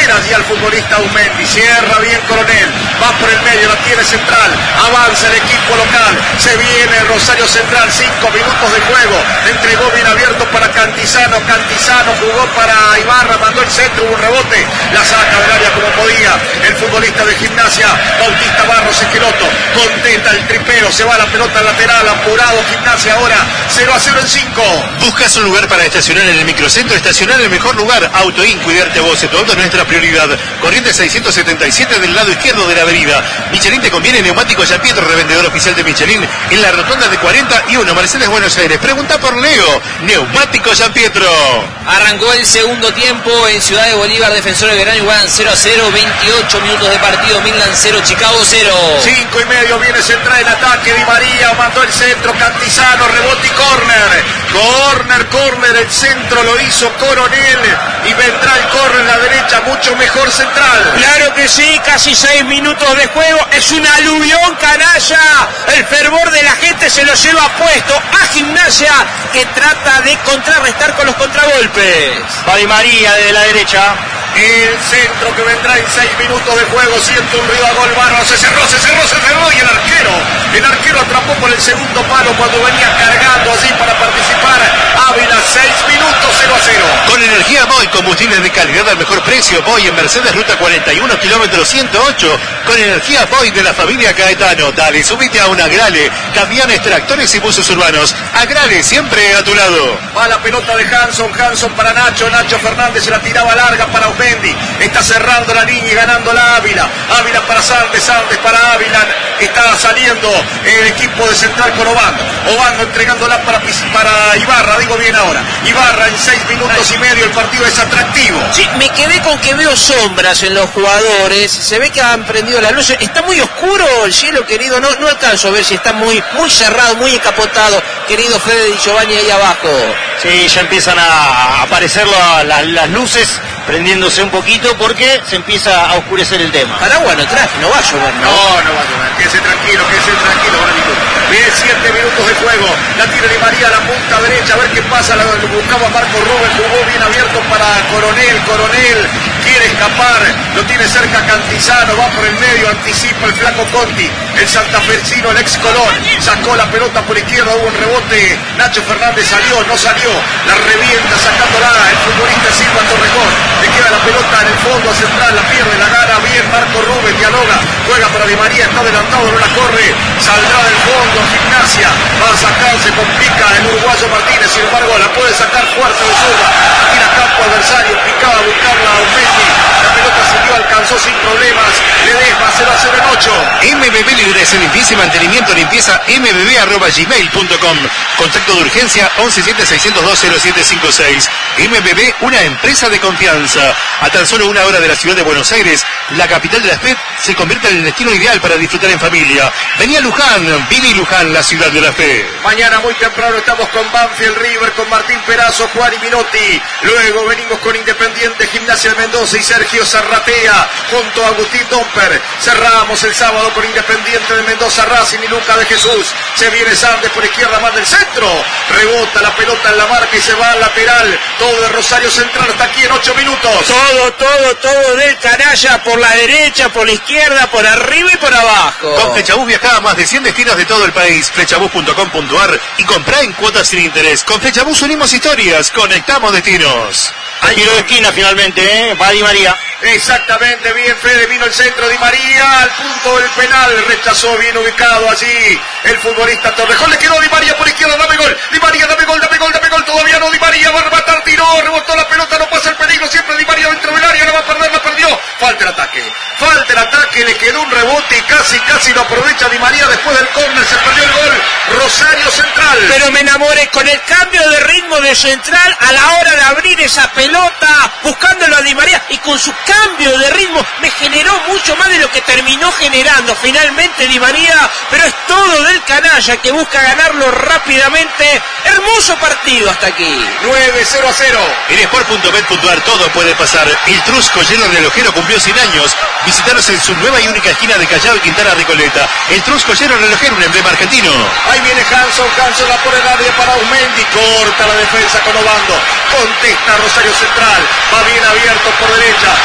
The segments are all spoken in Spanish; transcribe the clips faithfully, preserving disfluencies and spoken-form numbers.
Tiene allí al futbolista Aumendi. Cierra bien Coronel. Va por el medio, la tiene Central. Avanza el equipo local. Se viene el Rosario Central. Cinco minutos de juego. Entregó bien abierto para Cantizano. Cantizano jugó para Ibarra. Mandó el centro. Hubo un rebote. La saca del área como podía. El futbolista de Gimnasia. Bautista Barros Esqueloto. Contesta el tripero. Se va la pelota lateral. Apurado Gimnasia ahora. cero a cero en cinco. ¿Buscas un lugar para estacionar en el microcentro? Estacionar en el mejor lugar. Autoin, cuidarte a vos. Tu auto es nuestra prioridad. Corriente seiscientos setenta y siete del lado izquierdo de la avenida. Michelin te conviene. Neumáticos San Pietro, revendedor oficial de Michelin en la rotonda de cuarenta y uno, Mercedes, Buenos Aires. Pregunta por Leo. Neumáticos San Pietro. Arrancó el segundo tiempo en Ciudad de Bolívar. Defensores de Verano igualan cero a cero. veintiocho minutos de partido. Midland cero, Chicago cero. cinco y medio. Viene Central en ataque. Di María mandó el centro. Cantizano, rebote y córner. Córner, córner. El centro lo hizo Coronel. Y vendrá el córner en la derecha. Mucho mejor Central. Claro que sí. Casi seis minutos de juego. Es un aluvión canalla. El fervor de la gente se lo lleva puesto a Gimnasia, que trata de contrarrestar con los contragolpes. Va Di María desde la derecha. El centro que vendrá en seis minutos de juego. Siente un ruido a gol. Barro se cerró, se cerró, se cerró. Y el arquero, el arquero atrapó por el segundo palo cuando venía cargando allí para participar. Ávila, seis minutos, cero a cero. Con energía Boy, combustibles de calidad al mejor precio. Boy en Mercedes, ruta cuarenta y uno, kilómetro ciento ocho. Con energía Boy de la familia Caetano. Dale, subite a un Agrale. Camiones, tractores y buses urbanos. Agrale, siempre a tu lado. Va la pelota de Hanson, Hanson para Nacho. Nacho Fernández se la tiraba larga para Aumendi. Está cerrando la línea y ganando la Ávila. Ávila para Sandes, Sandes para Ávila. Está saliendo el equipo de Central con Obando. Obando entregándola para, para Ibarra, digo bien ahora. Ibarra en seis minutos y medio. El partido es atractivo. Sí, me quedé con que veo sombras en los jugadores. Se ve que han prendido la luz. Está muy oscuro el cielo, querido. No, no alcanzo a ver si está muy, muy cerrado, muy encapotado, querido Fede Di Giovanni ahí abajo. Sí, ya empiezan a aparecer la, la, las luces prendiéndose un poquito porque se empieza a oscurecer el tema. Paraguas no traje, no va a llover, ¿no? No, no va a llover. Quédese tranquilo, quédese tranquilo, Granito. Bien, siete minutos de juego. La tiene Di María a la punta derecha. A ver qué pasa. Lo buscaba Marco Rubén. Jugó bien abierto para Coronel. Coronel quiere escapar. Lo tiene cerca Cantizano. Va por el medio. Anticipa el flaco Conti. El santafesino, el ex Colón. Sacó la pelota por izquierda. Hubo un rebote. Nacho Fernández salió. No salió. La revienta sacándola. El futbolista Silva Torrejón. Le queda la pelota en el fondo a Central. La pierde. La gana bien Marco Rubén. Dialoga. Juega para Di María. Está adelantado. No la corre. Saldrá del fondo. Gimnasia. Va a sacar. Se complica el uruguayo Martínez. Sin embargo, la puede sacar fuerte de zurda. Tira campo adversario. Picaba a buscarla a Aumendi. La pelota siguió. Alcanzó sin problemas. Le deja cero a cero en ocho. M B B Libres, limpieza y mantenimiento, limpieza m b b arroba gmail punto com. Contacto de urgencia once siete seiscientos dos cero siete cinco seis. M B B, una empresa de confianza. A tan solo una hora de la ciudad de Buenos Aires, la capital de la fe se convierte en el destino ideal para disfrutar en familia. Vení a Luján, viví Luján, la ciudad de la fe. Mañana muy temprano estamos con Banfield River, con Martín Perazo, Juan y Minotti. Luego venimos con Independiente, Gimnasia de Mendoza y Sergio Zarratea junto a Agustín Domper. Cerramos el sábado con Independiente de Mendoza, Racing y Luca de Jesús. Se viene Sandes por izquierda, manda el centro. Rebota la pelota en la marca y se va al lateral. Todo de Rosario Central hasta aquí en ocho minutos. Todo, todo, todo del canalla por la derecha, por la izquierda, por arriba y por abajo. Con Flechabús viajá a más de cien destinos de todo el país. Flechabús punto com punto a r y comprá en cuotas sin interés. Con Flechabús unimos historias, conectamos destinos. Al tiro de esquina finalmente, ¿eh? Va Di María. Exactamente, bien Fede, vino el centro Di María al punto del penal, rechazó bien ubicado allí el futbolista Torrejón, le quedó Di María por izquierda, dame gol, Di María, dame gol, dame gol, dame gol, todavía no, Di María va a rematar, tiró, rebotó la pelota, no pasa el peligro, siempre Di María dentro del área, no va a perder, la perdió, falta el ataque, falta el ataque, le quedó un rebote y casi, casi lo aprovecha Di María después del córner, se perdió el gol, Rosario Central. Pero me enamoré con el cambio de ritmo de Central a la hora de abrir esa pelota, buscándolo a Di María y con su cambio de ritmo me generó mucho más de lo que terminó generando finalmente Di María, pero es todo del canalla que busca ganarlo rápidamente. Hermoso partido hasta aquí. nueve cero a cero. En sport punto bet punto a r todo puede pasar. El Trusco lleno de relojero cumplió cien años. Visitaros en su nueva y única esquina de Callao y Quintana Recoleta. El Trusco lleno de relojero, un emblema argentino. Ahí viene Hanson, Hanson la pone en área para Aumendi, corta la defensa con Obando, contesta Rosario Central, va bien abierto por derecha, pica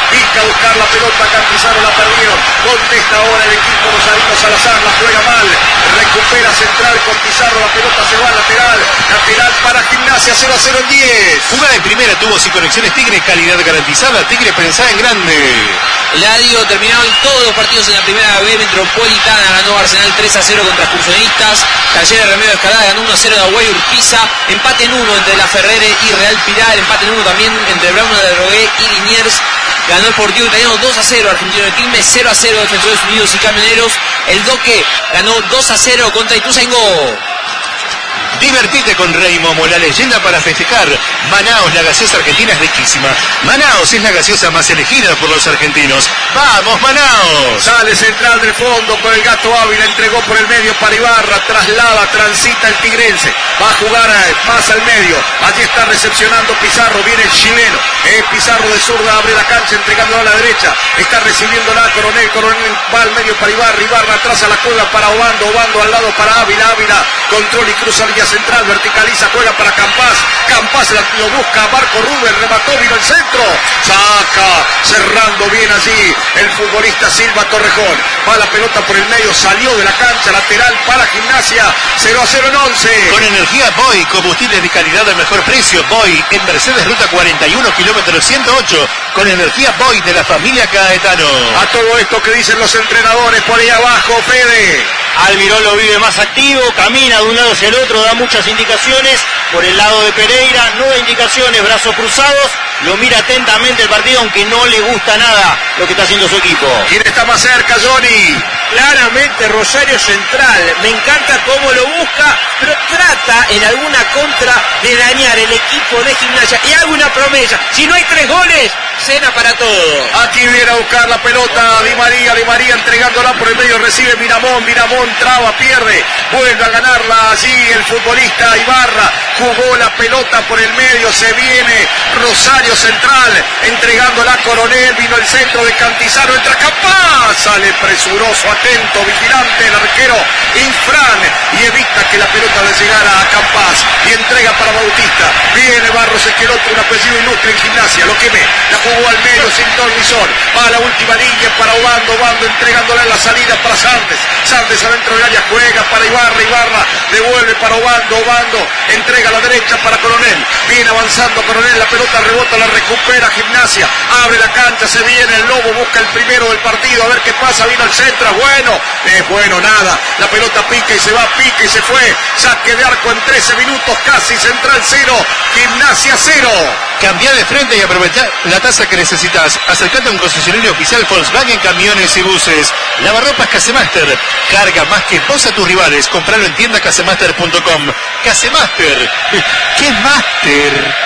buscar la pelota, Cantizano la perdieron, contesta ahora el equipo rosarino, Salazar la juega mal, recupera Central con Pizarro, la pelota se va lateral, lateral para Gimnasia, cero a cero en diez. Jugada de primera tuvo sin conexiones Tigre, calidad garantizada, Tigre pensaba en grande. Eladio, terminaron todos los partidos en la primera B Metropolitana, ganó Arsenal tres a cero contra Excursionistas, Talleres Remedio de Escalada ganó uno a cero de Aguay Urquiza, empate en uno entre La Ferrere y Real Pilar, empate en uno también entre Brauna de Rogué y Liniers, ganó el Sportivo Italiano dos a cero, Argentino de Quilmes cero a cero, Defensores Unidos y Camioneros, el Doque ganó dos a cero contra Ituzaingó. Divertite con Rey Momo, la leyenda para festejar. Manaos, la gaseosa argentina es riquísima. Manaos es la gaseosa más elegida por los argentinos. ¡Vamos, Manaos! Sale Central del fondo con el Gato Ávila, entregó por el medio para Ibarra, traslada, transita el tigrense, va a jugar más al medio, allí está recepcionando Pizarro, viene el chileno, eh, Pizarro de zurda abre la cancha, entregando a la derecha, está recibiendo la Coronel, Coronel va al medio para Ibarra, Ibarra atrás a la cueva para Obando, Obando al lado para Ávila, Ávila, control y cruza línea central, verticaliza, juega para Campás, Campás lo busca, Marco Rubén, remató, vino el centro, saca, cerrando bien allí, el futbolista Silva Torrejón, va la pelota por el medio, salió de la cancha, lateral para Gimnasia, cero a cero en once. Con energía Boy, combustibles de calidad al mejor precio, Boy, en Mercedes Ruta cuarenta y uno, kilómetro ciento ocho, con energía Boy de la familia Caetano. A todo esto que dicen los entrenadores por ahí abajo, Fede. Almirón lo vive más activo, camina de un lado hacia el otro, da muchas indicaciones. Por el lado de Pereira, no da indicaciones, brazos cruzados, lo mira atentamente el partido, aunque no le gusta nada lo que está haciendo su equipo. ¿Quién está más cerca, Johnny? Claramente Rosario Central, me encanta cómo lo busca, pero trata en alguna contra de dañar el equipo de Gimnasia. Y hago una promesa, si no hay tres goles, cena para todos. Aquí viene a buscar la pelota Di María, Di María entregándola por el medio, recibe Miramón, Miramón traba, pierde, vuelve a ganarla allí el futbolista Ibarra, jugó la pelota por el medio, se viene Rosario Central, entregándola a Coronel, vino el centro de Cantizano, entra Capaz, sale presuroso, atento, vigilante, el arquero Infran, y evita que la pelota le llegara a Campás, y entrega para Bautista, viene Barros Esqueloto, un apellido ilustre en Gimnasia, lo quemé, la jugó al medio sin tornizón, va a la última línea para Obando, Obando entregándola en la salida para Sandes, Sandes adentro del área, juega para Ibarra, Ibarra devuelve para Obando, Obando entrega a la derecha para Coronel, viene avanzando Coronel, la pelota rebota, la recupera Gimnasia, abre la cancha, se viene el Lobo, busca el primero del partido, a ver qué pasa, vino al centro, es bueno, es bueno, nada, la pelota pica y se va, pica y se fue, saque de arco en trece minutos casi, Central cero, Gimnasia cero. Cambia de frente y aprovecha la tasa que necesitas. Acercate a un concesionario oficial Volkswagen Camiones y Buses. Lavarropas Casemaster. Carga más que vos a tus rivales. Compralo en tienda casemaster punto com. Casemaster. ¿Qué Master?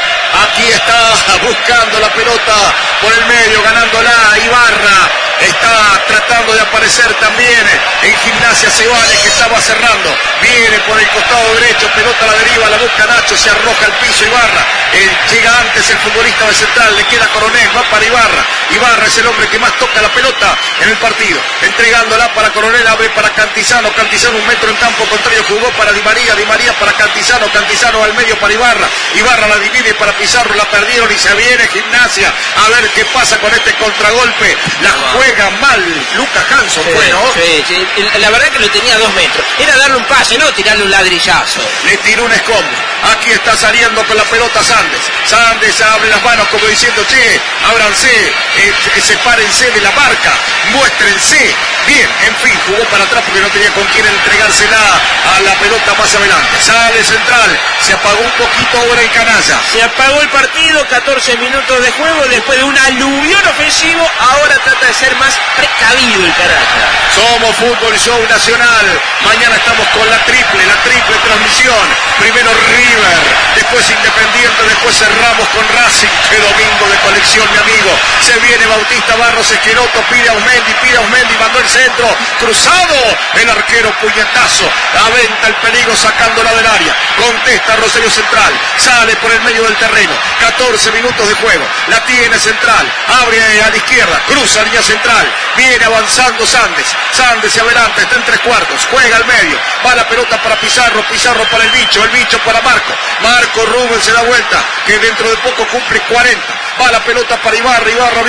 Aquí está buscando la pelota por el medio, ganándola Ibarra. Está tratando de aparecer también en Gimnasia Cebanes, que estaba cerrando. Viene por el costado derecho, pelota a la deriva, la busca Nacho, se arroja al piso Ibarra. Eh, llega antes el futbolista de Central, le queda Coronel, va para Ibarra. Ibarra es el hombre que más toca la pelota en el partido. Entregándola para Coronel, abre para Cantizano. Cantizano un metro en campo contrario, jugó para Di María, Di María para Cantizano. Cantizano al medio para Ibarra. Ibarra la divide para Pizarro, la perdieron y se viene Gimnasia. A ver qué pasa con este contragolpe. La juega mal Lucas Hanson, Sí, bueno. sí, sí. La verdad que lo tenía a dos metros. Era darle un pase, no tirarle un ladrillazo. Le tiró un escombro. Aquí está saliendo con la pelota Sandes. Sandes abre las manos como diciendo, che, ábranse, eh, sepárense de la marca, muéstrense. Bien, en fin, jugó para atrás porque no tenía con quién entregársela a la pelota más adelante. Sale Central, se apagó un poquito ahora el canalla. Se apagó el partido, catorce minutos de juego, después de un aluvión ofensivo, ahora trata de ser más precavido el Caracas. Somos Fútbol Show Nacional. Mañana estamos con la triple, la triple transmisión. Primero River, después Independiente, después cerramos con Racing. Qué domingo de colección, mi amigo. Se viene Bautista Barros Esqueloto, pide a Osmendi, pide a Osmendi, mandó el centro, cruzado, el arquero puñetazo, aventa el peligro sacándola del área. Contesta Rosario Central, sale por el medio del terreno. catorce minutos de juego, la tiene Central, abre a la izquierda, cruza línea central, viene avanzando Sandes, Sandes se adelanta, está en tres cuartos, juega al medio, va la pelota para Pizarro, Pizarro para el bicho, el bicho para Marco, Marco Rubén se da vuelta, que dentro de poco cumple cuarenta, va la pelota para Ibarra, Ibarra abrió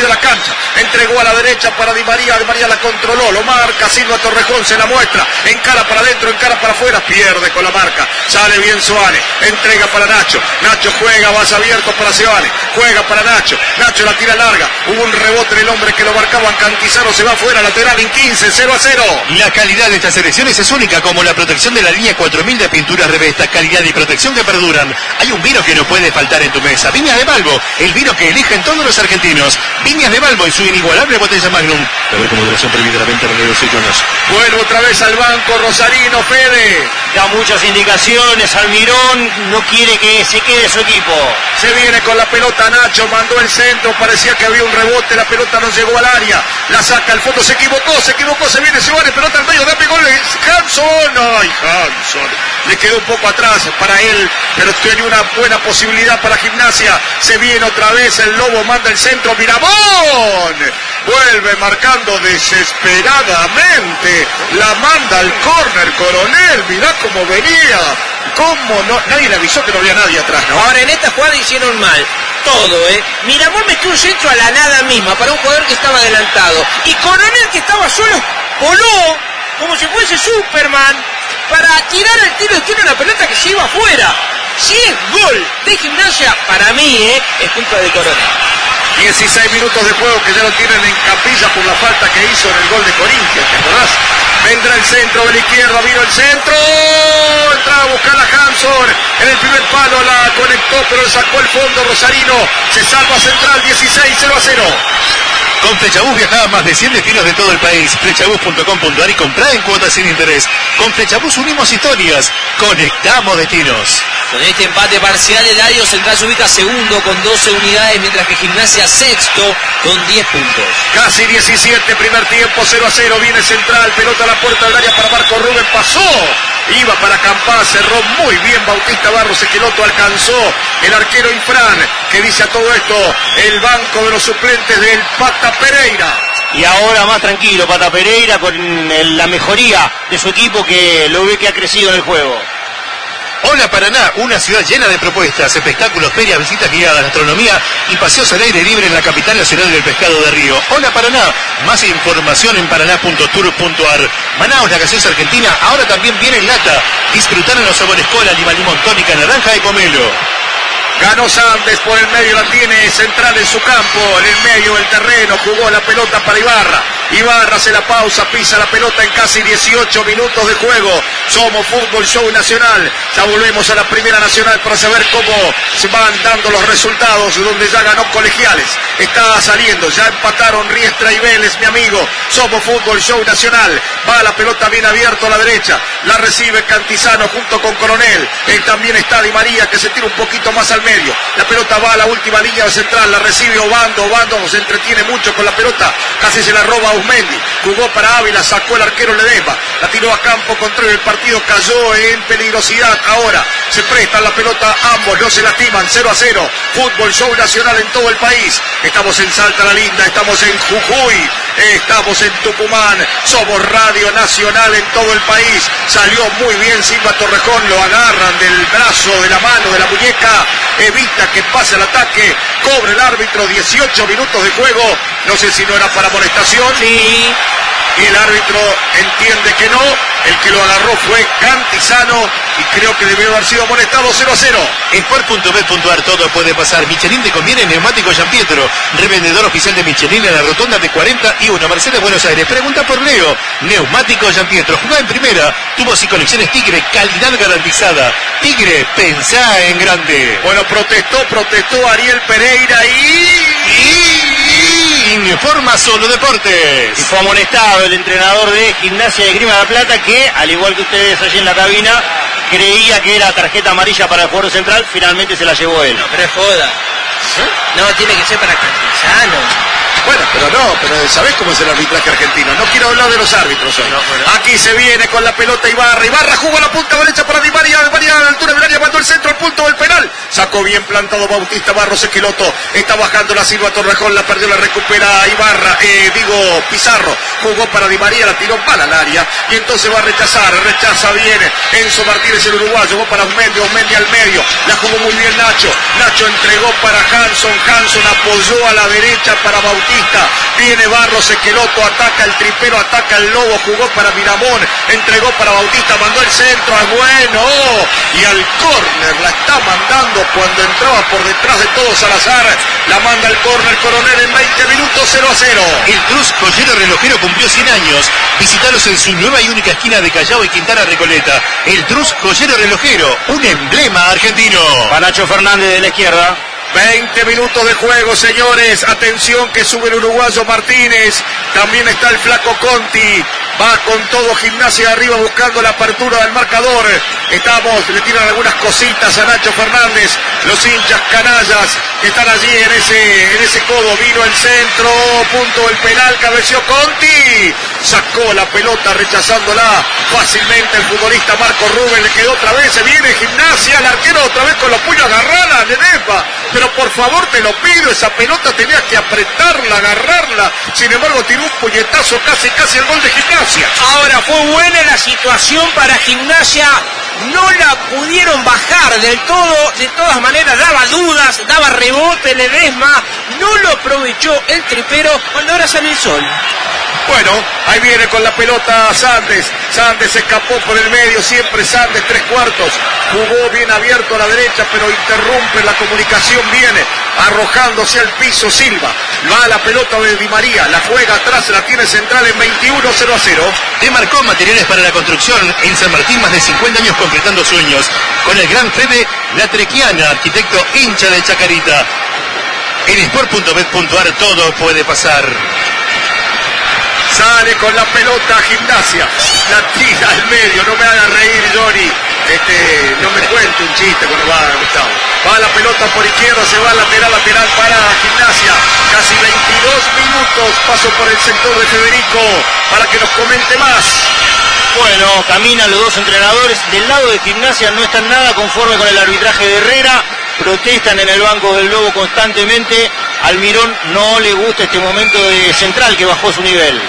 la cancha. Entregó a la derecha para Di María. Di María la controló, lo marca. Silva Torrejón se la muestra. Encara para adentro, encara para afuera. Pierde con la marca. Sale bien Soane. Entrega para Nacho. Nacho juega, vas abierto para Seoane. Juega para Nacho. Nacho la tira larga. Hubo un rebote en el hombre que lo marcaban. Cantizano se va afuera. Lateral en quince. cero a cero. La calidad de estas selecciones es única, como la protección de la línea cuatro mil de pinturas Revesta. Calidad y protección que perduran. Hay un vino que no puede faltar en tu mesa. Viñas de Balbo, el vino que eligen todos los argentinos. Viñas de Balbo y su inigualable botella Magnum. A ver cómo duración prohibida la venta de negocios. Vuelve otra vez al banco Rosarino, Fede. Da muchas indicaciones, Almirón no quiere que se quede su equipo. Se viene con la pelota Nacho, mandó el centro, parecía que había un rebote, la pelota no llegó al área. La saca al fondo, se equivocó, se equivocó, se viene, se va de pelota al medio, da gol Hanson. Ay, Hanson. Le quedó un poco atrás para él, pero tiene una buena posibilidad para Gimnasia. Se viene otra vez, el Lobo manda el centro, Miramón. Vuelve marcando desesperadamente. La manda al córner, Coronel. Mirá cómo venía. Cómo no, nadie le avisó que no había nadie atrás, ¿no? Ahora en esta jugada hicieron mal. Todo, ¿eh? Miramón metió un centro a la nada misma para un jugador que estaba adelantado. Y Coronel, que estaba solo, voló como si fuese Superman para tirar el tiro de tiro a la pelota que se iba afuera. Si es gol de Gimnasia, para mí, ¿eh? Es culpa de Coronel. dieciséis minutos de juego que ya lo tienen en capilla por la falta que hizo en el gol de Corinthians, ¿te acordás? Vendrá el centro de la izquierda, vino el centro, entraba a buscar a Hanson, en el primer palo la conectó, pero le sacó el fondo Rosarino, se salva Central, dieciséis cero a cero. Con Flechabús viajaba más de cien destinos de todo el país. Flechabús punto com punto a r y comprá en cuotas sin interés. Con Flechabús unimos historias, conectamos destinos. Con este empate parcial, el Eladio Central se ubica segundo con doce unidades, mientras que Gimnasia sexto con diez puntos. Casi diecisiete, primer tiempo, cero a cero, viene Central, pelota a la puerta del área para Marco Rubén, pasó, iba para Campá, cerró muy bien Bautista Barros, Esqueloto alcanzó el arquero Infran, que dice a todo esto, el banco de los suplentes del Pata Pereira. Y ahora más tranquilo, Pata Pereira, con el, la mejoría de su equipo que lo ve que ha crecido en el juego. Hola Paraná, una ciudad llena de propuestas, espectáculos, ferias, visitas guiadas, gastronomía y paseos al aire libre en la capital nacional del pescado de Río. Hola Paraná, más información en paraná punto tour punto a r. Manaos, la gaseosa argentina, ahora también viene en lata. Disfrutar en los sabores cola, lima, limón, tónica, naranja y pomelo. Ganó Sandes por el medio, la tiene Central en su campo, en el medio del terreno, jugó la pelota para Ibarra. Ibarra hace la pausa, pisa la pelota en casi dieciocho minutos de juego. Somos Fútbol Show Nacional. Ya volvemos a la Primera Nacional para saber cómo se van dando los resultados, donde ya ganó Colegiales. Está saliendo, ya empataron Riestra y Vélez, mi amigo. Somos Fútbol Show Nacional. Va la pelota bien abierta a la derecha. La recibe Cantizano junto con Coronel. Él también está Di María, que se tira un poquito más al medio. La pelota va a la última línea de central. La recibe Obando. Obando se entretiene mucho con la pelota. Casi se la roba Usmendi, jugó para Ávila, sacó el arquero Ledesma, la tiró a campo contrario, el partido cayó en peligrosidad. Ahora se prestan la pelota ambos, no se lastiman. Cero a cero, Fútbol Show Nacional en todo el país. Estamos en Salta la Linda, estamos en Jujuy, estamos en Tucumán, somos Radio Nacional en todo el país. Salió muy bien Silva Torrejón, lo agarran del brazo, de la mano, de la muñeca, evita que pase el ataque, cobra el árbitro, dieciocho minutos de juego. No sé si no era para amonestación. Sí. Y el árbitro entiende que no. El que lo agarró fue Cantizano y creo que debió haber sido amonestado. Cero a cero. Sport punto b punto a r, todo puede pasar. Michelin te conviene, Neumático Gianpietro, revendedor oficial de Michelin en la rotonda de cuarenta y uno, Mercedes, Buenos Aires. Pregunta por Leo. Neumático Gianpietro, jugá en primera. Tubos y conexiones Tigre, calidad garantizada. Tigre, pensá en grande. Bueno, protestó, protestó Ariel Pereira y... y... Informa Solo Deportes. Y fue amonestado el entrenador de Gimnasia de Grima de la Plata, que, al igual que ustedes allí en la cabina, creía que era tarjeta amarilla para el jugador central, finalmente se la llevó él. No, pero es joda. ¿Eh? No, tiene que ser para Cantizano. Bueno, pero no, pero ¿sabés cómo es el arbitraje argentino? No quiero hablar de los árbitros hoy. No, bueno. Aquí se viene con la pelota Ibarra. Ibarra jugó a la punta derecha para Di María. Di María a la altura del área, mandó el centro al punto del penal. Sacó bien plantado Bautista Barros Esqueloto. Está bajando la Silva Torrejón, la perdió, la recupera Ibarra, eh, digo Pizarro. Jugó para Di María, la tiró para el área. Y entonces va a rechazar, rechaza bien Enzo Martínez, el uruguayo. Va para Osmendi, Osmendi al medio. La jugó muy bien Nacho. Nacho entregó para Hanson. Hanson apoyó a la derecha para Bautista. Viene Barros Esqueloto, ataca el tripero, ataca el Lobo, jugó para Miramón, entregó para Bautista, mandó el centro, es bueno, y al córner la está mandando cuando entraba por detrás de todo Salazar, la manda al córner Coronel en veinte minutos, cero a cero. El Trus Joyero Relojero cumplió cien años. Visítalos en su nueva y única esquina de Callao y Quintana Recoleta. El Trus Joyero Relojero, un emblema argentino. Panacho Fernández de la izquierda. veinte minutos de juego, señores. Atención que sube el uruguayo Martínez. También está el flaco Conti. Va con todo Gimnasia arriba buscando la apertura del marcador. Estamos, le tiran algunas cositas a Nacho Fernández. Los hinchas canallas que están allí en ese, en ese codo. Vino el centro, punto del penal, cabeció Conti. Sacó la pelota rechazándola fácilmente el futbolista Marco Rubén. Le quedó otra vez, se viene Gimnasia. El arquero otra vez con los puños, agarrala, Ledesma. Pero por favor te lo pido, esa pelota tenías que apretarla, agarrarla. Sin embargo tiró un puñetazo casi casi el gol de Gimnasia. Ahora fue buena la situación para Gimnasia, no la pudieron bajar del todo, de todas maneras daba dudas, daba rebote Ledesma, no lo aprovechó el tripero cuando ahora sale el sol. Bueno, ahí viene con la pelota Sandes. Sandes escapó por el medio, siempre Sandes, tres cuartos. Jugó bien abierto a la derecha, pero interrumpe la comunicación, viene arrojándose al piso Silva. Va la pelota de Di María, la juega atrás, la tiene central en veintiuno, cero a cero. Demarcó materiales para la construcción en San Martín, más de cincuenta años concretando sueños. Con el gran Fede Latrequiana, arquitecto hincha de Chacarita. En sport punto bet punto ar todo puede pasar. Sale con la pelota Gimnasia, la tira al medio, no me haga reír Johnny, este, no me cuente un chiste cuando va Gustavo. Va la pelota por izquierda, se va lateral, lateral para Gimnasia, casi veintidós minutos, paso por el sector de Federico para que nos comente más. Bueno, caminan los dos entrenadores, del lado de Gimnasia no están nada conforme con el arbitraje de Herrera, protestan en el banco del Lobo constantemente. Almirón no le gusta este momento de Central que bajó su nivel.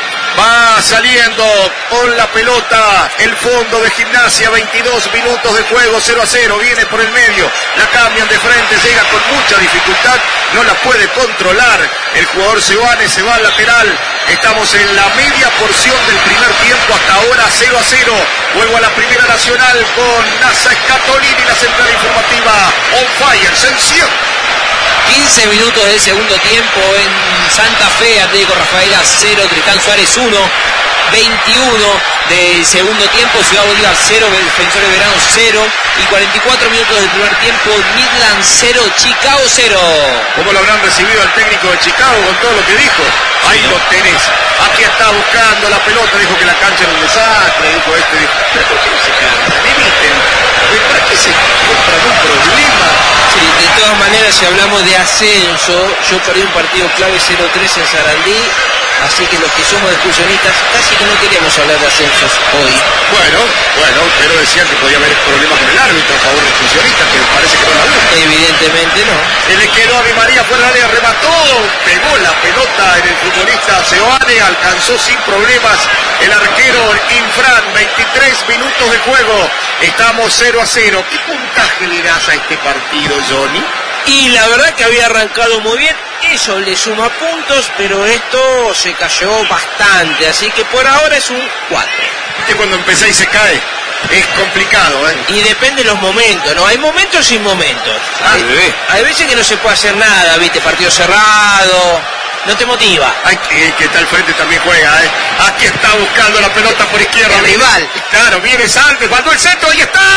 Va saliendo con la pelota el fondo de Gimnasia, veintidós minutos de juego, cero a cero, viene por el medio, la cambian de frente, llega con mucha dificultad, no la puede controlar, el jugador Seoane se va al lateral, estamos en la media porción del primer tiempo, hasta ahora cero a cero, vuelvo a la Primera Nacional con Nasa Scatolini, la central informativa, on fire, se enciende. quince minutos del segundo tiempo en Santa Fe, Atlético Rafaela cero, Tristán Suárez uno, veintiuno del segundo tiempo, Ciudad Bolívar cero, Defensores de Verano cero, y cuarenta y cuatro minutos del primer tiempo, Midland cero, Chicago cero. ¿Cómo lo habrán recibido al técnico de Chicago con todo lo que dijo? Ahí sí, lo tenés, aquí está buscando la pelota, dijo que la cancha era un desastre, dijo este, dijo, pero ¿por qué no se cansa? Limiten, ¿para qué se compran un problema? Sí, de todas maneras, si hablamos de ascenso, yo perdí un partido clave cero tres en Sarandí, así que los que somos excursionistas casi que no queríamos hablar de ascensos hoy. Bueno, bueno, pero decían que podía haber problemas con el árbitro a favor de excursionistas, que parece que no la hubo. Evidentemente no. Se le quedó a Di María fuera del área, remató, pegó la pelota en el futbolista Seoane, alcanzó sin problemas el arquero Infran, veintitrés minutos de juego, estamos cero a cero. ¿Qué puntaje le das a este partido, Johnny? Y la verdad que había arrancado muy bien, eso le suma puntos, pero esto se cayó bastante, así que por ahora es un cuatro. Viste cuando empezáis se cae, es complicado, ¿eh? Y depende de los momentos, ¿no? Hay momentos sin momentos. Ah, hay, bebé. hay veces que no se puede hacer nada, viste, partido cerrado, no te motiva. Ay, que, que está al frente también juega, ¿eh? Aquí está buscando la pelota por izquierda. El rival. Claro, viene Santos, mandó el centro y está.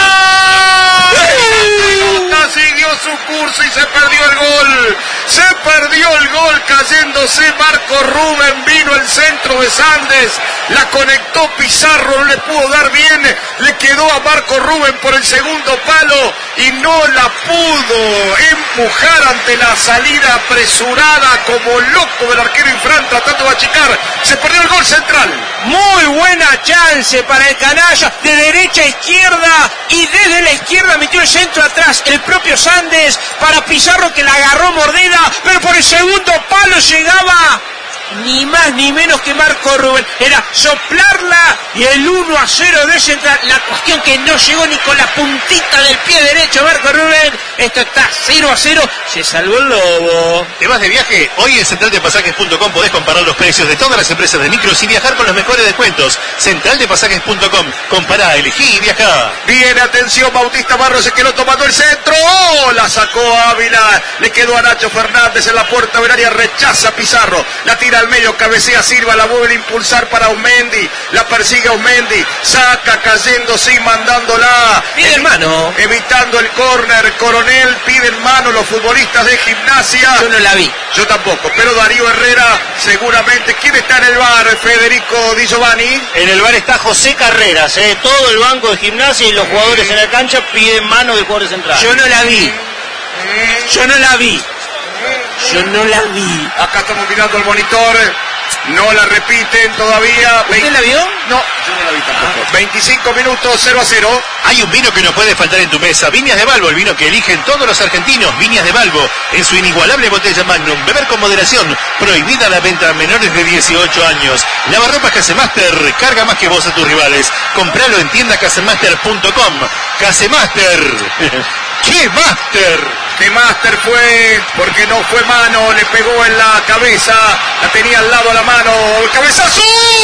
Siguió su curso y se perdió el gol. Se perdió el gol cayéndose Marco Rubén. Vino el centro de Sandes. La conectó Pizarro, no le pudo dar bien. Le quedó a Marco Rubén por el segundo palo y no la pudo empujar ante la salida apresurada como loco impacto del arquero Infran tratando de achicar. Se perdió el gol central. Muy buena chance para el canalla, de derecha a izquierda, y desde la izquierda metió el centro atrás el propio Sandes para Pizarro, que la agarró mordida, pero por el segundo palo llegaba ni más ni menos que Marco Rubén. Era soplarla y el uno a cero de Central. La cuestión que no llegó ni con la puntita del pie derecho Marco Rubén. Esto está cero a cero. Se salvó el lobo. ¿Te vas de viaje? Hoy en central de pasajes punto com podés comparar los precios de todas las empresas de micros y viajar con los mejores descuentos. central de pasajes punto com. Compará, elegí y viajá. Viene, atención, Bautista Barros, que lo tomando el centro. ¡Oh! La sacó Ávila. Le quedó a Nacho Fernández en la puerta horaria. Rechaza Pizarro. La tira al medio, cabecea Silva, la vuelve a impulsar para Aumendi. La persigue Aumendi. Saca cayendo, sí, mandándola. Piden mano. Evitando el córner. Coronel, piden mano los futbolistas de Gimnasia. Yo no la vi. Yo tampoco, pero Darío Herrera seguramente. ¿Quién está en el bar? Federico Di Giovanni. En el bar está José Carreras, ¿eh? Todo el banco de Gimnasia y los jugadores en la cancha piden mano del jugador central. Yo no la vi. Yo no la vi. Yo no la vi. Acá estamos mirando el monitor. No la repiten todavía. ¿Usted la vio? No, yo no la vi tampoco. Ah. veinticinco minutos, cero a cero. Hay un vino que no puede faltar en tu mesa. Viñas de Balbo, el vino que eligen todos los argentinos. Viñas de Balbo, en su inigualable botella Magnum. Beber con moderación. Prohibida la venta a menores de dieciocho años. Lavarropas Casemaster. Carga más que vos a tus rivales. Compralo en tienda casemaster punto com. Casemaster. ¡Qué Master! Que Master fue, porque no fue mano, le pegó en la cabeza, la tenía al lado a la mano, el cabezazo,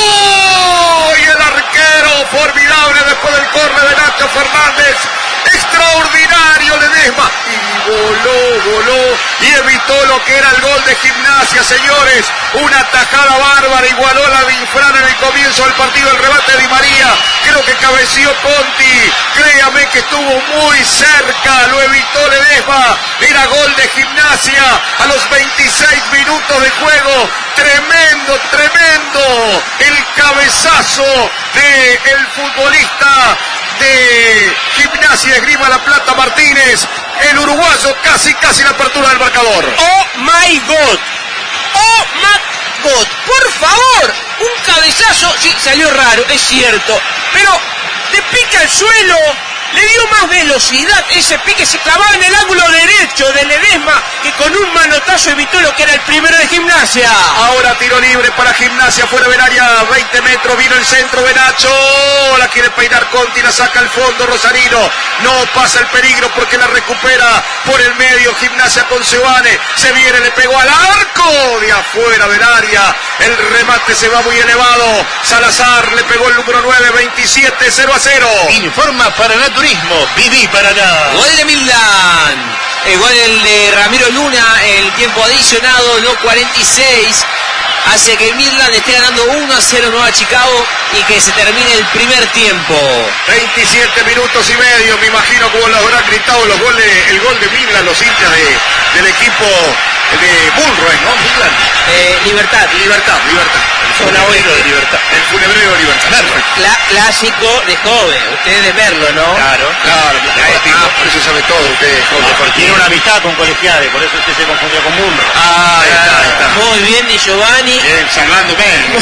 y el arquero formidable después del córner de Nacho Fernández, extraordinario Ledesma, y voló, voló, y evitó lo que era el gol de Gimnasia, señores, una tajada bárbara, igualó la de Infran en el comienzo del partido, el rebate de Di María, creo que cabeció Conti, créame que estuvo muy cerca, lo evitó Ledesma, era gol de Gimnasia a los veintiséis minutos de juego, tremendo, tremendo, el cabezazo del futbolista de Gimnasia Esgrima La Plata Martínez, el uruguayo, casi, casi la apertura del marcador. Oh my God, oh my God, por favor, un cabezazo, sí, salió raro, es cierto, pero te pica el suelo, le dio más velocidad, ese pique se clavaba en el ángulo derecho de Ledesma, que con un manotazo evitó lo que era el primero de Gimnasia. Ahora tiro libre para Gimnasia, fuera del área, veinte metros, vino el centro de Nacho, la quiere peinar Conti, la saca al fondo Rosarino, no pasa el peligro porque la recupera por el medio Gimnasia con Sebane, se viene, le pegó al arco de afuera del área, el remate se va muy elevado, Salazar le pegó el número nueve, veintisiete, cero a cero. Informa Paraná Turismo, Viví Paraná. Gol de Mildan. El gol de Ramiro Luna, el tiempo adicionado, no cuarenta y seis. Hace que Midland esté ganando uno a cero Nueva Chicago y que se termine el primer tiempo. veintisiete minutos y medio, me imagino como lo habrán gritado los goles, el gol de Midland, los hinchas de, del equipo de Bullrich, ¿no? Midland. Eh, libertad. Libertad, libertad. El funebrero de Libertad. El funebrero de Libertad. Cla clásico de joven, usted es de Merlo, ¿no? Claro, claro, ah, por eso sabe todo usted, joven. Tiene una amistad con Colegiales, por eso usted se confundió con Bullrich. Ah, ahí está, ahí está. Muy bien, Di Giovanni. Bien, sangrando bien.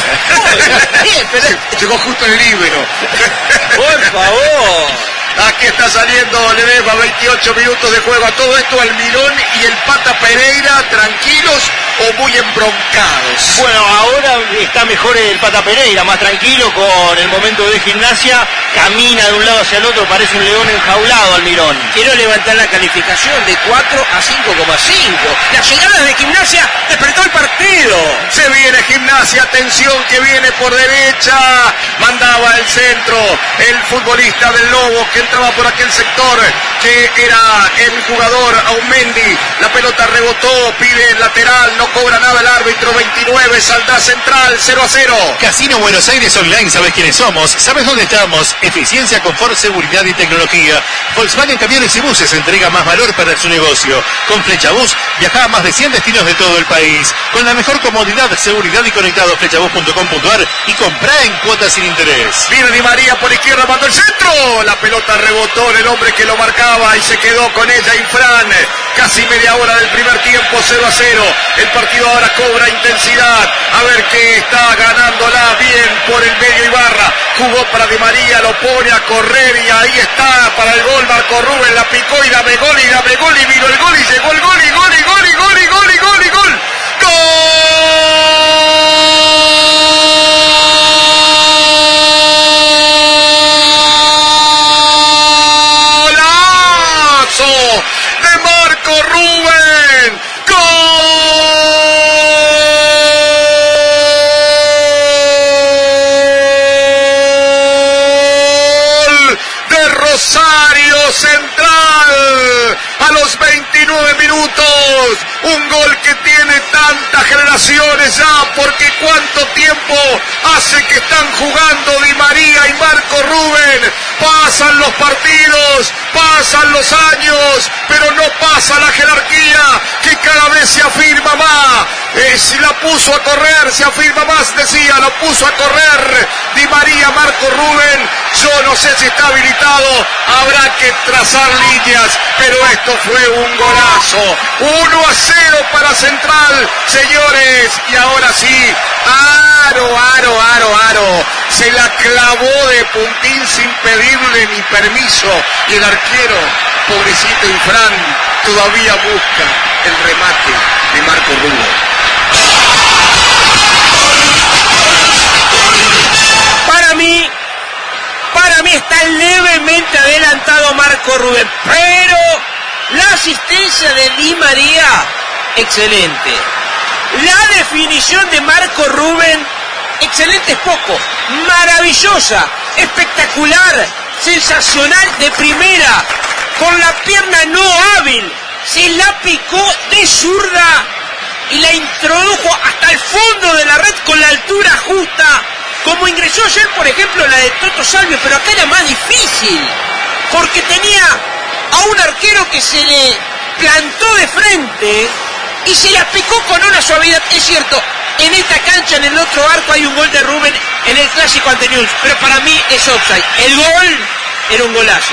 Llegó justo el libero. Por favor. Aquí está saliendo Ledesma, veintiocho minutos de juego. A todo esto Almirón y el Pata Pereira, tranquilos o muy embroncados. Bueno, ahora está mejor el Pata Pereira, más tranquilo con el momento de Gimnasia, camina de un lado hacia el otro, parece un león enjaulado Almirón. Quiero levantar la calificación de cuatro a cinco coma cinco. Las llegadas de Gimnasia despertó el partido. Se viene Gimnasia, atención que viene por derecha, mandaba el centro, el futbolista del Lobo que entraba por aquel sector, que era el jugador Aumendi, la pelota rebotó, pide el lateral, no cobra nada el árbitro, veintinueve, saldrá central, cero a cero. Casino Buenos Aires Online, ¿sabes quiénes somos? ¿Sabes dónde estamos? Eficiencia, confort, seguridad y tecnología. Volkswagen Camiones y Buses entrega más valor para su negocio. Con Flecha Bus viaja a más de cien destinos de todo el país, con la mejor comodidad, seguridad y conectado, flechavoz punto com punto ar y comprá en cuotas sin interés. Viene Di María por izquierda, mandó el centro. La pelota rebotó en el hombre que lo marcaba y se quedó con ella Infran. Casi media hora del primer tiempo, cero a cero. El partido ahora cobra intensidad. A ver qué está ganándola bien por el medio Ibarra. Jugó para Di María, lo pone a correr y ahí está para el gol. Marco Rubén la picó y dame gol y dame gol y vino el gol y llegó el gol y gol y gol y gol y gol y gol y gol. ¡Golazo de Marco Rubén! ¡Gol de Rosario Central! A los veintinueve minutos, un gol que tiene tantas generaciones ya, porque cuánto tiempo hace que están jugando Di María y Marco Rubén. Pasan los partidos, pasan los años, pero no pasa la jerarquía, que cada vez se afirma más. Eh, si la puso a correr, se afirma más, decía, lo puso a correr Di María, Marco Rubén. Yo no sé si está habilitado, habrá que trazar líneas, pero esto fue un golazo. uno a cero para Central, señores, y ahora sí, aro, aro, aro, aro. Se la clavó de puntín sin pedirle ni permiso, y el arquero, pobrecito Infran, todavía busca el remate de Marco Rubén. Para mí, para mí está levemente adelantado Marco Rubén, pero la asistencia de Di María, excelente. La definición de Marco Rubén, excelente es poco, maravillosa, espectacular, sensacional, de primera, con la pierna no hábil, se la picó de zurda y la introdujo hasta el fondo de la red con la altura justa, como ingresó ayer, por ejemplo, la de Toto Salvio, pero acá era más difícil, porque tenía a un arquero que se le plantó de frente y se la picó con una suavidad. Es cierto, en esta cancha, en el otro arco, hay un gol de Rubén en el clásico anterior, pero para mí es offside. El gol era un golazo.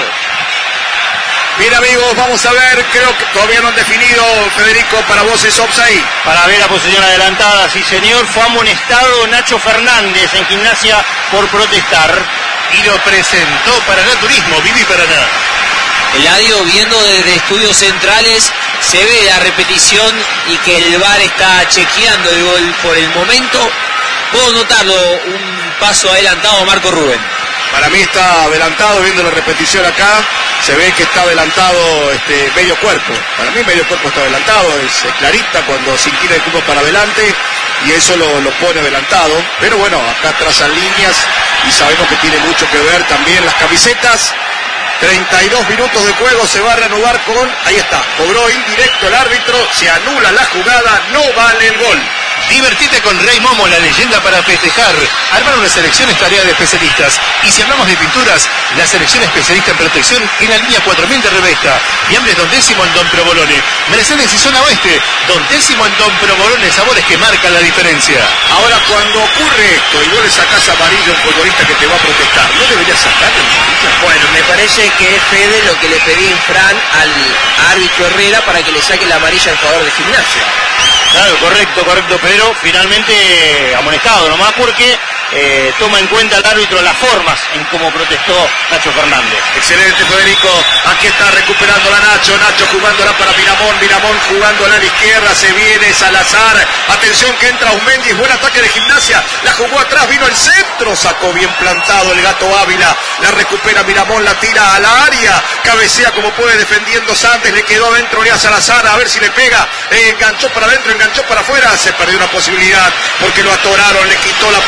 Bien, amigos, vamos a ver, creo que todavía no han definido, Federico, para vos es offside. Para ver la posición adelantada, sí señor, fue amonestado Nacho Fernández en Gimnasia por protestar. Y lo presentó para Naturismo, Vivi Paraná. Eladio, viendo desde estudios centrales, se ve la repetición y que el V A R está chequeando el gol por el momento. Puedo notarlo, un paso adelantado a Marco Rubén. Para mí está adelantado, viendo la repetición acá, se ve que está adelantado este medio cuerpo. Para mí medio cuerpo está adelantado, es, es clarita cuando se inclina el cuerpo para adelante y eso lo, lo pone adelantado. Pero bueno, acá trazan líneas y sabemos que tiene mucho que ver también las camisetas. treinta y dos minutos de juego, se va a reanudar con, ahí está, cobró indirecto el árbitro, se anula la jugada, no vale el gol. Divertite con Rey Momo, la leyenda para festejar. Armar una selección es tarea de especialistas. Y si hablamos de pinturas, la selección especialista en protección en la línea cuatro mil de Revesta. Fiambres Don Décimo en Don Provolone. Mercedes y Zona Oeste. Don Décimo en Don Provolone, sabores que marcan la diferencia. Ahora, cuando ocurre esto y vos le sacás amarillo a un futbolista que te va a protestar, ¿no deberías sacarle amarilla? Bueno, me parece que es Fede lo que le pedí en Fran al árbitro Herrera para que le saque la amarilla al jugador de Gimnasia. Claro, correcto, correcto, pero finalmente amonestado nomás porque eh, toma en cuenta el árbitro las formas en cómo protestó Nacho Fernández. Excelente, Federico, aquí está recuperando la Nacho, Nacho jugándola para Miramón, Miramón jugándola a la izquierda, se viene Salazar, atención que entra Usmendi, buen ataque de Gimnasia, la jugó atrás, vino el centro, sacó bien plantado el Gato Ávila, la recupera Miramón, la tira a la área, cabecea como puede defendiendo Santos, le quedó adentro a Salazar, a ver si le pega, eh, enganchó para adentro, enganchó para afuera, se perdió una posibilidad porque lo atoraron, le quitó la pelota acá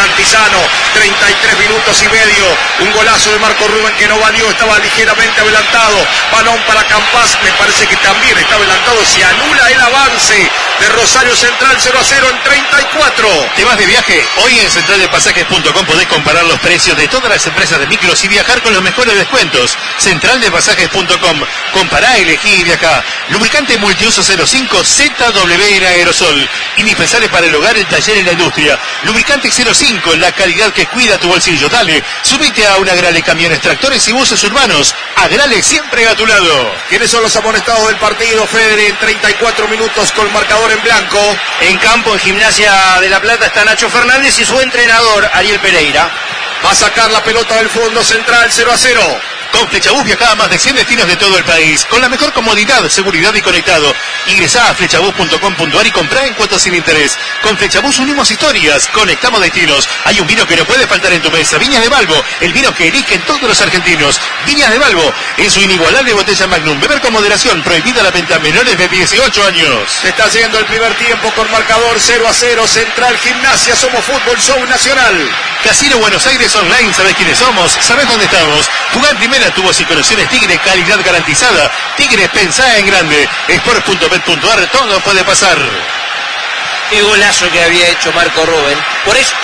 Cantizano, treinta y tres minutos y medio, un golazo de Marco Rubén que no valió, estaba ligeramente adelantado, balón para Campas, me parece que también está adelantado, se anula el avance de Rosario Central, cero a cero en treinta y cuatro. ¿Te vas de viaje? Hoy en central de pasajes punto com podés comparar los precios de todas las empresas de micros y viajar con los mejores descuentos. central de pasajes punto com, compará, elegí y viajá. Lubricante multiuso cero cinco Z W en aerosol, indispensable para el hogar, el taller y la industria. Lubricante cero cinco, la calidad que cuida tu bolsillo. Dale, subite a un Agrale Camiones, Tractores y Buses Urbanos. Agrale siempre a tu lado. ¿Quiénes son los amonestados del partido, Fede? En treinta y cuatro minutos con marcador en blanco. En campo, en Gimnasia de La Plata, está Nacho Fernández y su entrenador, Ariel Pereira. Va a sacar la pelota del fondo central, cero a cero. Con Flechabús viajá a más de cien destinos de todo el país, con la mejor comodidad, seguridad y conectado. Ingresá a flechabús punto com punto ar y comprá en cuotas sin interés. Con Flechabús unimos historias, conectamos destinos. Hay un vino que no puede faltar en tu mesa, Viñas de Balbo, el vino que eligen todos los argentinos. Viñas de Balbo, en su inigualable botella Magnum. Beber con moderación, prohibida la venta a menores de dieciocho años. Se está haciendo el primer tiempo con marcador cero a cero, Central Gimnasia, somos Fútbol Show Nacional. Casino Buenos Aires Online, ¿sabés quiénes somos? ¿Sabés dónde estamos? Jugá en primera, tubos y conexiones Tigre, calidad garantizada. Tigre, pensá en grande. Sport punto bet punto ar, todo puede pasar. Qué golazo que había hecho Marco Rubén. Por eso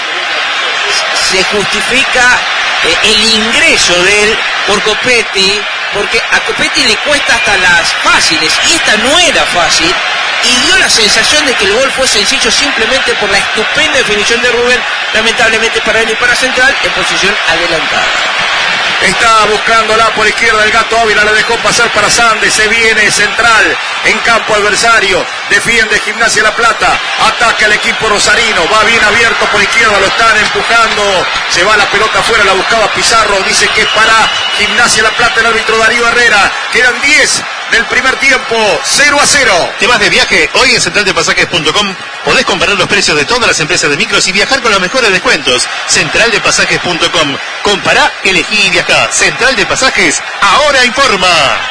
se justifica eh, el ingreso de él por Copetti, porque a Copetti le cuesta hasta las fáciles, y esta no era fácil, y dio la sensación de que el gol fue sencillo simplemente por la estupenda definición de Rubén, lamentablemente para él y para Central, en posición adelantada. Está buscándola por izquierda el Gato Ávila, le dejó pasar para Sandes, se viene Central en campo adversario, defiende Gimnasia La Plata, ataca el equipo rosarino, va bien abierto por izquierda, lo están empujando, se va la pelota afuera, la buscaba Pizarro, dice que es para Gimnasia La Plata el árbitro Darío Herrera, quedan diez del primer tiempo, cero a cero. ¿Te vas de viaje? Hoy en central de pasajes punto com podés comparar los precios de todas las empresas de micros y viajar con los mejores descuentos. central de pasajes punto com, compará, elegí y viajá. Central de Pasajes, ahora informa.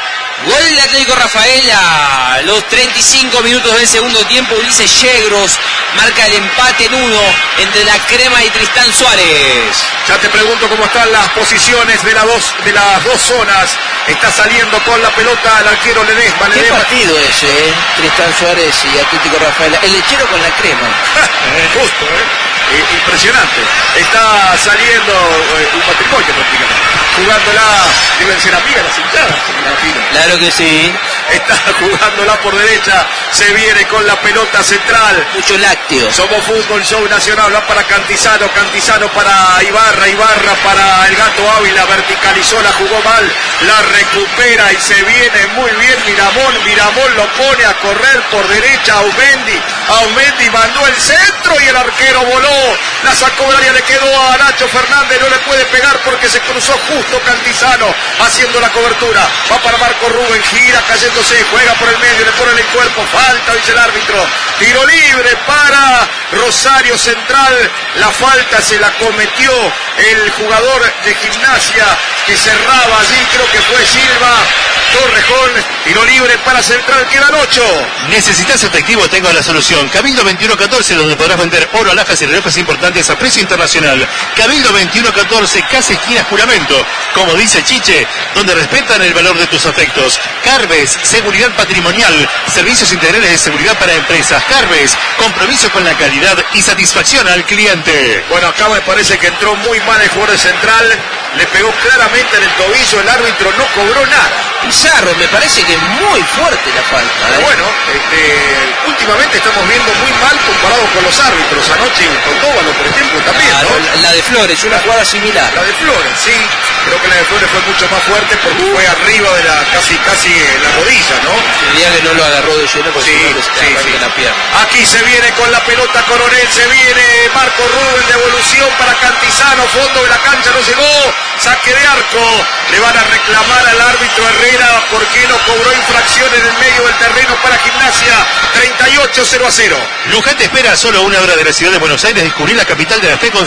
Gol del Atlético Rafaela, los treinta y cinco minutos del segundo tiempo. Ulises Yegros marca el empate en uno entre la Crema y Tristán Suárez. Ya te pregunto cómo están las posiciones de, la dos, de las dos zonas. Está saliendo con la pelota el arquero Ledesma. ¿Qué Ledesma. partido ese, eh? Tristán Suárez y Atlético Rafaela? El lechero con la Crema. Justo, ¿eh? Eh, impresionante. Está saliendo eh, un matrimonio prácticamente. Jugándola, deben ser amigas las hinchadas, me imagino. Claro que sí. Está jugándola por derecha, se viene con la pelota central. Mucho lácteo. Somos Fútbol Show Nacional, va para Cantizano, Cantizano para Ibarra, Ibarra para el Gato Ávila, verticalizó, la jugó mal, la recupera y se viene muy bien Miramón, Miramón lo pone a correr por derecha, Aumendi, Aumendi mandó el centro y el arquero voló, la sacó del área, le quedó a Nacho Fernández, no le puede pegar porque se cruzó justo Cantizano haciendo la cobertura, va para Marco Rubén, gira cayéndose, juega por el medio, le ponen el cuerpo, falta, dice el árbitro, tiro libre para Rosario Central, la falta se la cometió el jugador de Gimnasia que cerraba allí, creo que fue Silva, Torrejón, tiro libre para Central, quedan ocho. ¿Necesitas efectivo? Tengo la solución. Cabildo veintiuno catorce, donde podrás vender oro, alhajas y relojes importantes a precio internacional. Cabildo veintiuno catorce, casa esquina juramento. Como dice Chiche, donde respetan el valor de tus afectos. Carves, seguridad patrimonial, servicios integrales de seguridad para empresas. Carves, compromiso con la calidad y satisfacción al cliente. Bueno, acá me parece que entró muy mal el jugador de Central, le pegó claramente en el tobillo, el árbitro no cobró nada. Pizarro, me parece que muy fuerte la falta. Pero ¿eh? bueno, este, últimamente estamos viendo muy mal comparado con los árbitros. Anoche en Cordóbalo, por ejemplo, también, Claro, ¿no? la, la de Flores, una jugada similar. La de Flores, sí. Creo que la de Flores fue mucho más fuerte porque fue arriba de la, casi, casi en la rodilla, ¿no? El día que no lo agarró de lleno, porque Sí, si no le sí, arranca sí. la pierna. Aquí se viene con la pelota Coronel, se viene Marco Rubén, devolución para Cantizano, fondo de la cancha, no llegó, saque de arco, le van a reclamar al árbitro Herrera porque no cobró infracción en el medio del terreno para Gimnasia, treinta y ocho cero a cero. Luján te espera a solo una hora de la ciudad de Buenos Aires. Descubrí la capital de la fe con su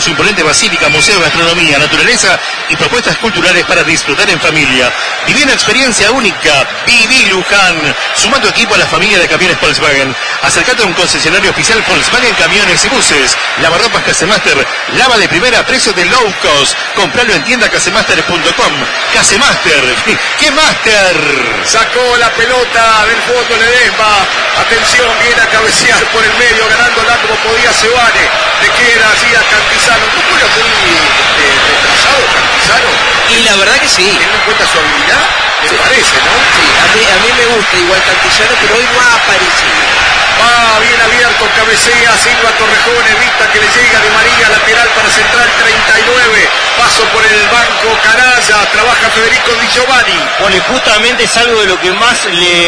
su imponente basílica, museo, gastronomía, naturaleza y propuestas culturales para disfrutar en familia. Viví una experiencia única. Viví Luján. Suma tu equipo a la familia de camiones Volkswagen. Acercate a un concesionario oficial Volkswagen Camiones y Buses. Lavarropas Casemaster. Lava de primera, precio de low cost. Compralo en tienda casemaster punto com. Casemaster. ¡Qué master! Sacó la pelota del fondo Ledesma. Atención, viene a cabecear por el medio, ganándola como podía Sebane. Le queda así a Cantizano. ¿No juega muy eh, retrasado Cantizano? Y la verdad que sí. Teniendo en cuenta su habilidad, me parece, ¿no? Sí, a mí, a mí me gusta igual Cantizano, pero hoy no ha aparecido. Va bien abierto, cabecea Silva Torrejón, evita que le llegue a Di María, lateral para Central treinta y nueve. Paso por el banco Canalla, trabaja Federico Di Giovanni. Bueno, y justamente es algo de lo que más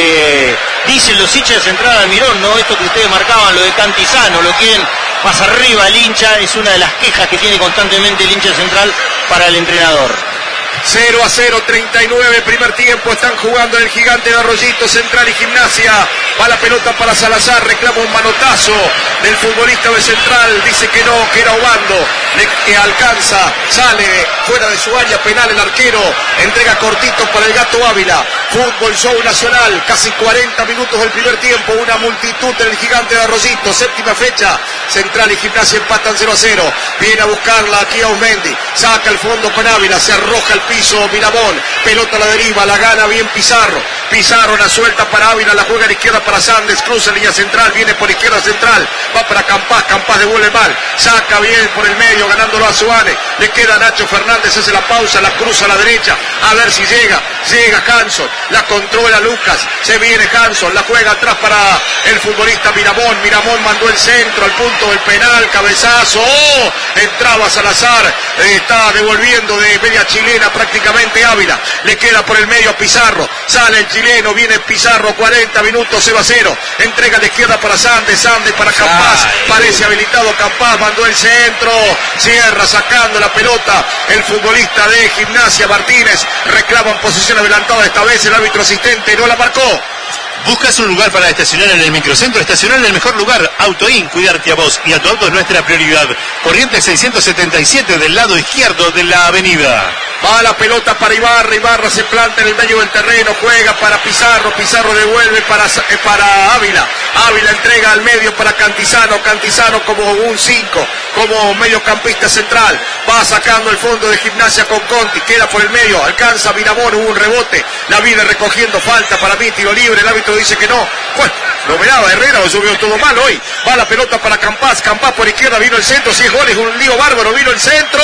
le dicen los hinchas de Central Almirón, ¿no? Esto que ustedes marcaban, lo de Cantizano, lo quieren más arriba el hincha, es una de las quejas que tiene constantemente el hincha central para el entrenador. cero a cero, treinta y nueve, primer tiempo, están jugando en el Gigante de Arroyito, Central y Gimnasia. Va la pelota para Salazar, reclama un manotazo del futbolista de Central, dice que no, que era Obando, le que alcanza, sale fuera de su área penal el arquero, entrega cortito para el Gato Ávila. Fútbol Show Nacional, casi cuarenta minutos del primer tiempo, una multitud en el Gigante de Arroyito, séptima fecha, Central y Gimnasia empatan cero a cero, viene a buscarla aquí a Osmendi, saca el fondo con Ávila, se arroja al piso Miramón, pelota a la deriva, la gana bien Pizarro, Pizarro la suelta para Ávila, la juega a la izquierda para Sandes, cruza línea central, viene por izquierda Central, va para Campás, Campás devuelve mal, saca bien por el medio, ganándolo a Suárez, le queda Nacho Fernández, hace la pausa, la cruza a la derecha, a ver si llega, llega Hanson, la controla Lucas, se viene Hanson, la juega atrás para el futbolista Miramón, Miramón mandó el centro al punto del penal, cabezazo, ¡oh! Entraba Salazar, eh, está devolviendo de media chilena prácticamente Ávila, le queda por el medio a Pizarro, sale el chileno, viene Pizarro, cuarenta minutos, cero a cero, entrega de izquierda para Sandes, Sandes para Campás, parece habilitado Campás, mandó el centro, cierra sacando la pelota, el futbolista de Gimnasia Martínez, reclama en posición adelantada, esta vez el árbitro asistente no la marcó. ¿Buscas un lugar para estacionar en el microcentro? Estacionar en el mejor lugar. Autoin, cuidarte a vos y a tu auto es nuestra prioridad. Corrientes seiscientos setenta y siete del lado izquierdo de la avenida. Va la pelota para Ibarra, Ibarra se planta en el medio del terreno, juega para Pizarro, Pizarro devuelve para, eh, para Ávila, Ávila entrega al medio para Cantizano, Cantizano como un cinco, como mediocampista central, va sacando el fondo de Gimnasia con Conti, queda por el medio, alcanza Miramón, hubo un rebote, la viene recogiendo, falta para mí, tiro libre, el árbitro dice que no, bueno, lo miraba Herrera o yo veo todo mal hoy, va la pelota para Campás, Campás por izquierda, vino el centro, si es gol es un lío bárbaro, vino el centro,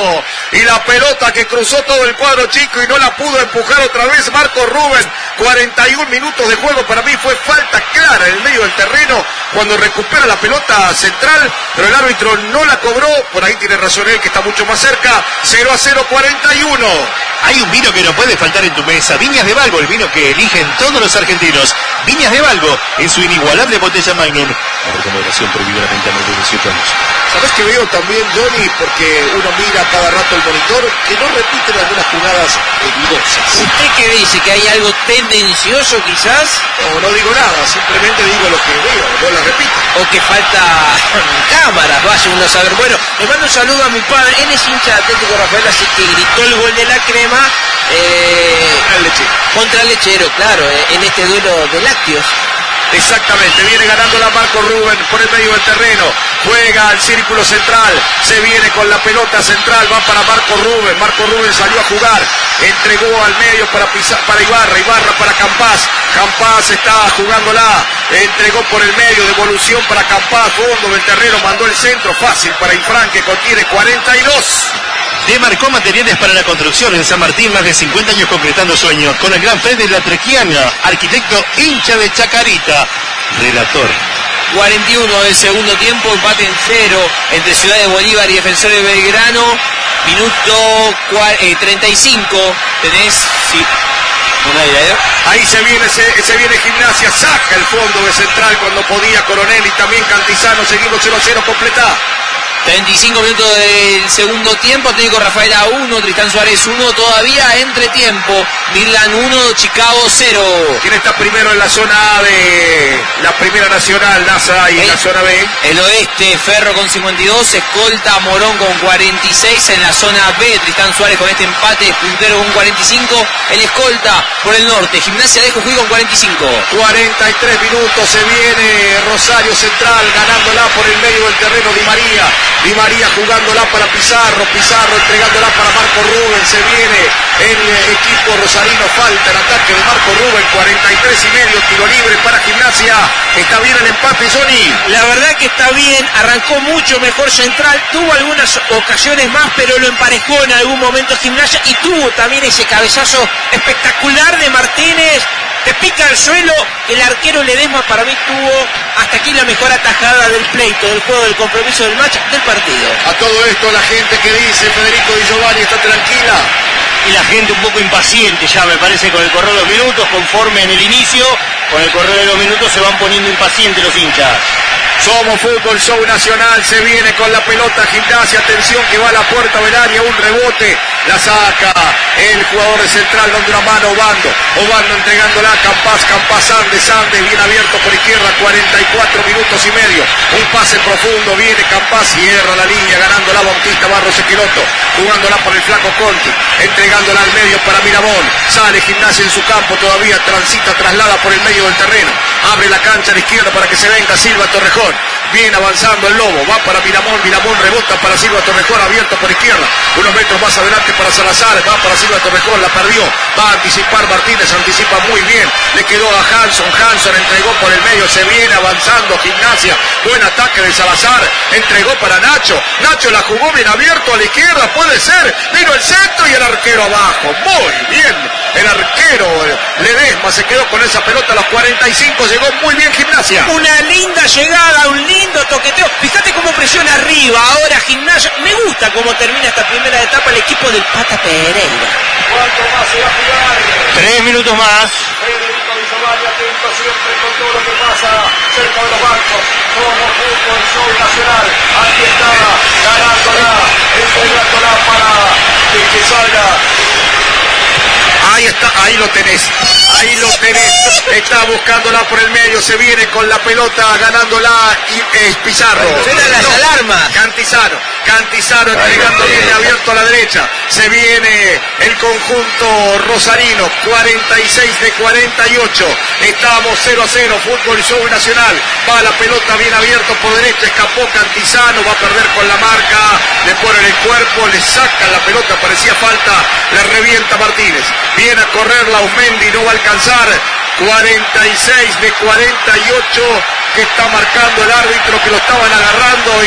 y la pelota que cruzó todo el cuadro chico y no la pudo empujar otra vez Marco Rubén, cuarenta y un minutos de juego, para mí fue falta clara en el medio del terreno, cuando recupera la pelota Central, pero el árbitro no la cobró, por ahí tiene razón él que está mucho más cerca, cero a cero, cuarenta y uno. Hay un vino que no puede faltar en tu mesa, Viñas de Valvo, el vino que eligen todos los argentinos. Viñas de Valvo, en su inigualable botella Magnum. La recomendación prohibida la venta a mayores de dieciocho años. ¿Sabes que veo también, Johnny? Porque uno mira cada rato el monitor, que no repiten algunas jugadas dudosas. ¿Usted qué dice? ¿Que hay algo tendencioso quizás? No, no digo nada, simplemente digo lo que veo, no la repito. ¿O que falta cámaras? Vaya uno a saber. Bueno, le mando un saludo a mi padre, él es hincha de Atlético Rafael, así que gritó el gol de la crema. Eh, el lechero. Contra el lechero, claro, eh, en este duelo de lácteos. Exactamente, viene ganando la Marco Rubén por el medio del terreno, juega al círculo central, se viene con la pelota central, va para Marco Rubén, Marco Rubén salió a jugar, entregó al medio para, Pisa, para Ibarra, Ibarra para Campás, Campás está jugándola, entregó por el medio, devolución para Campás, fondo del terreno, mandó el centro, fácil para Infran que contiene cuarenta y dos. Demarcó materiales para la construcción en San Martín, más de cincuenta años concretando sueños, con el gran Fred de la Trequiana, arquitecto hincha de Chacarita, relator. cuarenta y uno del segundo tiempo, empate en cero entre Ciudad de Bolívar y Defensor de Belgrano, minuto eh, treinta y cinco, tenés, sí, una idea. Ahí se viene, se, se viene Gimnasia, saca el fondo de Central cuando podía Coronel y también Cantizano, seguimos cero a cero, completa. treinta y cinco minutos del segundo tiempo, Atlético Rafaela uno, Tristán Suárez uno, todavía entre tiempo, Midland uno, Chicago cero. ¿Quién está primero en la zona A de la Primera Nacional, NASA, y el, la zona B? El oeste, Ferro con cincuenta y dos, escolta Morón con cuarenta y seis, en la zona B, Tristán Suárez con este empate, puntero con cuarenta y cinco, el escolta por el norte, Gimnasia de Jujuy con cuarenta y cinco. cuarenta y tres minutos, se viene Rosario Central ganándola por el medio del terreno, Di María. Di María jugándola para Pizarro, Pizarro entregándola para Marco Rubén, se viene el equipo rosarino, falta el ataque de Marco Rubén, cuarenta y tres y medio, tiro libre para Gimnasia. Está bien el empate, Johnny. La verdad que está bien, arrancó mucho mejor Central, tuvo algunas ocasiones más, pero lo emparejó en algún momento Gimnasia y tuvo también ese cabezazo espectacular de Martínez, que pica al suelo, el arquero Ledesma para mí tuvo hasta aquí la mejor atajada del pleito, del juego, del compromiso, del match, del partido. A todo esto la gente que dice Federico Di Giovanni está tranquila. Y la gente un poco impaciente ya, me parece, con el correr de los minutos, conforme en el inicio, con el correr de los minutos se van poniendo impacientes los hinchas. Somos Fútbol Show Nacional, se viene con la pelota Gimnasia, atención que va a la puerta del área, un rebote, la saca el jugador de Central, donde una mano Obando, Obando entregándola a Campas, Campas Andes, Andes, bien abierto por izquierda, cuarenta y cuatro minutos y medio, un pase profundo, viene Campas, cierra la línea, ganándola Bautista Barros Esqueloto, jugándola por el flaco Conti, entregándola al medio para Miramón, sale Gimnasia en su campo, todavía transita, traslada por el medio del terreno, abre la cancha a la izquierda para que se venga Silva Torrejón. Viene avanzando el Lobo, va para Miramón, Miramón rebota para Silva Torrejón, abierto por izquierda, unos metros más adelante para Salazar, va para Silva Torrejón, la perdió, va a anticipar Martínez, anticipa muy bien, le quedó a Hanson, Hanson entregó por el medio, se viene avanzando Gimnasia, buen ataque de Salazar, entregó para Nacho, Nacho la jugó bien abierto a la izquierda, puede ser, vino el centro y el arquero abajo, muy bien, el arquero Ledesma se quedó con esa pelota a los cuarenta y cinco, llegó muy bien Gimnasia. Una linda llegada, un lindo toqueteo. Fíjate cómo presiona arriba. Ahora Gimnasia. Me gusta cómo termina esta primera etapa el equipo del Pata Pereira. ¿Cuánto más se va a jugar? Tres minutos más. Federico Di Giovanni atento siempre con todo lo que pasa cerca de los bancos. Somos Fútbol Show Nacional. Aquí está, ganándola, entregándola para que, que salga. Ahí está, ahí lo tenés, ahí lo tenés, está buscándola por el medio, se viene con la pelota, ganándola y es Pizarro. Suenan las alarmas. Cantizano, Cantizano entregando bien abierto a la derecha, se viene el conjunto rosarino, cuarenta y seis de cuarenta y ocho, estamos cero a cero, Fútbol Show Nacional, va la pelota bien abierto por derecha, escapó Cantizano, va a perder con la marca, le ponen el cuerpo, le sacan la pelota, parecía falta, le revienta Martínez. Viene a correr Lausmendi, no va a alcanzar. cuarenta y seis de cuarenta y ocho que está marcando el árbitro, que lo estaban agarrando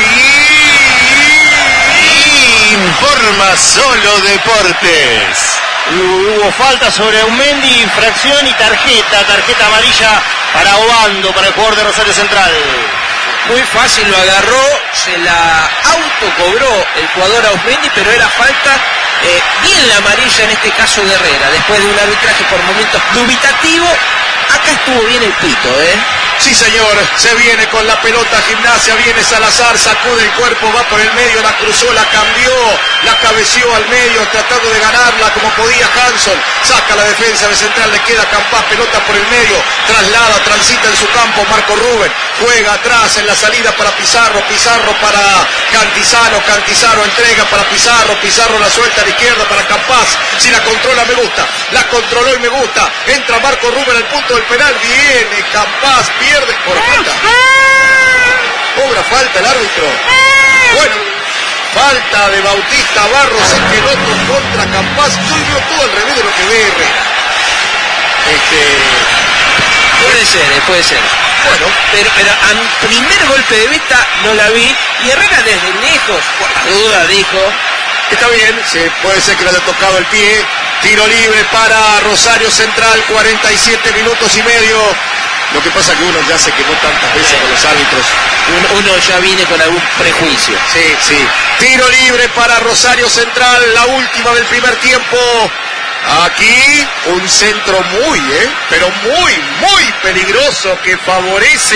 y... Informa Solo Deportes. Hubo falta sobre Aumendi, infracción y tarjeta, tarjeta amarilla para Obando, para el jugador de Rosario Central. Muy fácil, lo agarró, se la autocobró el jugador Ausmendi, pero era falta, eh, bien la amarilla en este caso de Herrera, después de un arbitraje por momentos dubitativo. Acá estuvo bien el pito, ¿eh? Sí, señor, se viene con la pelota Gimnasia, viene Salazar, sacude el cuerpo, va por el medio, la cruzó, la cambió, la cabeció al medio, tratando de ganarla como podía Hanson, saca la defensa de Central, le queda Campas, pelota por el medio, traslada, transita en su campo, Marco Rubén, juega atrás en la salida para Pizarro, Pizarro para Cantizano, Cantizano entrega para Pizarro, Pizarro la suelta a la izquierda para Campas, si la controla me gusta, la controló y me gusta, entra Marco Rubén al punto del penal, viene Campas, pierde por falta. Cobra falta el árbitro. Bueno, falta de Bautista Barros Esqueloto contra Campas. Yo veo todo al revés de lo que ve Herrera. Este... Puede ser, eh, puede ser. Bueno, pero, pero a primer golpe de vista no la vi. Y Herrera desde lejos, por la duda, dijo... Está bien, se puede ser que le haya tocado el pie. Tiro libre para Rosario Central, cuarenta y siete minutos y medio. Lo que pasa es que uno ya se quemó tantas veces con los árbitros. Uno, uno ya viene con algún prejuicio. Sí, sí. Tiro libre para Rosario Central, la última del primer tiempo. Aquí un centro muy, eh, pero muy, muy peligroso que favorece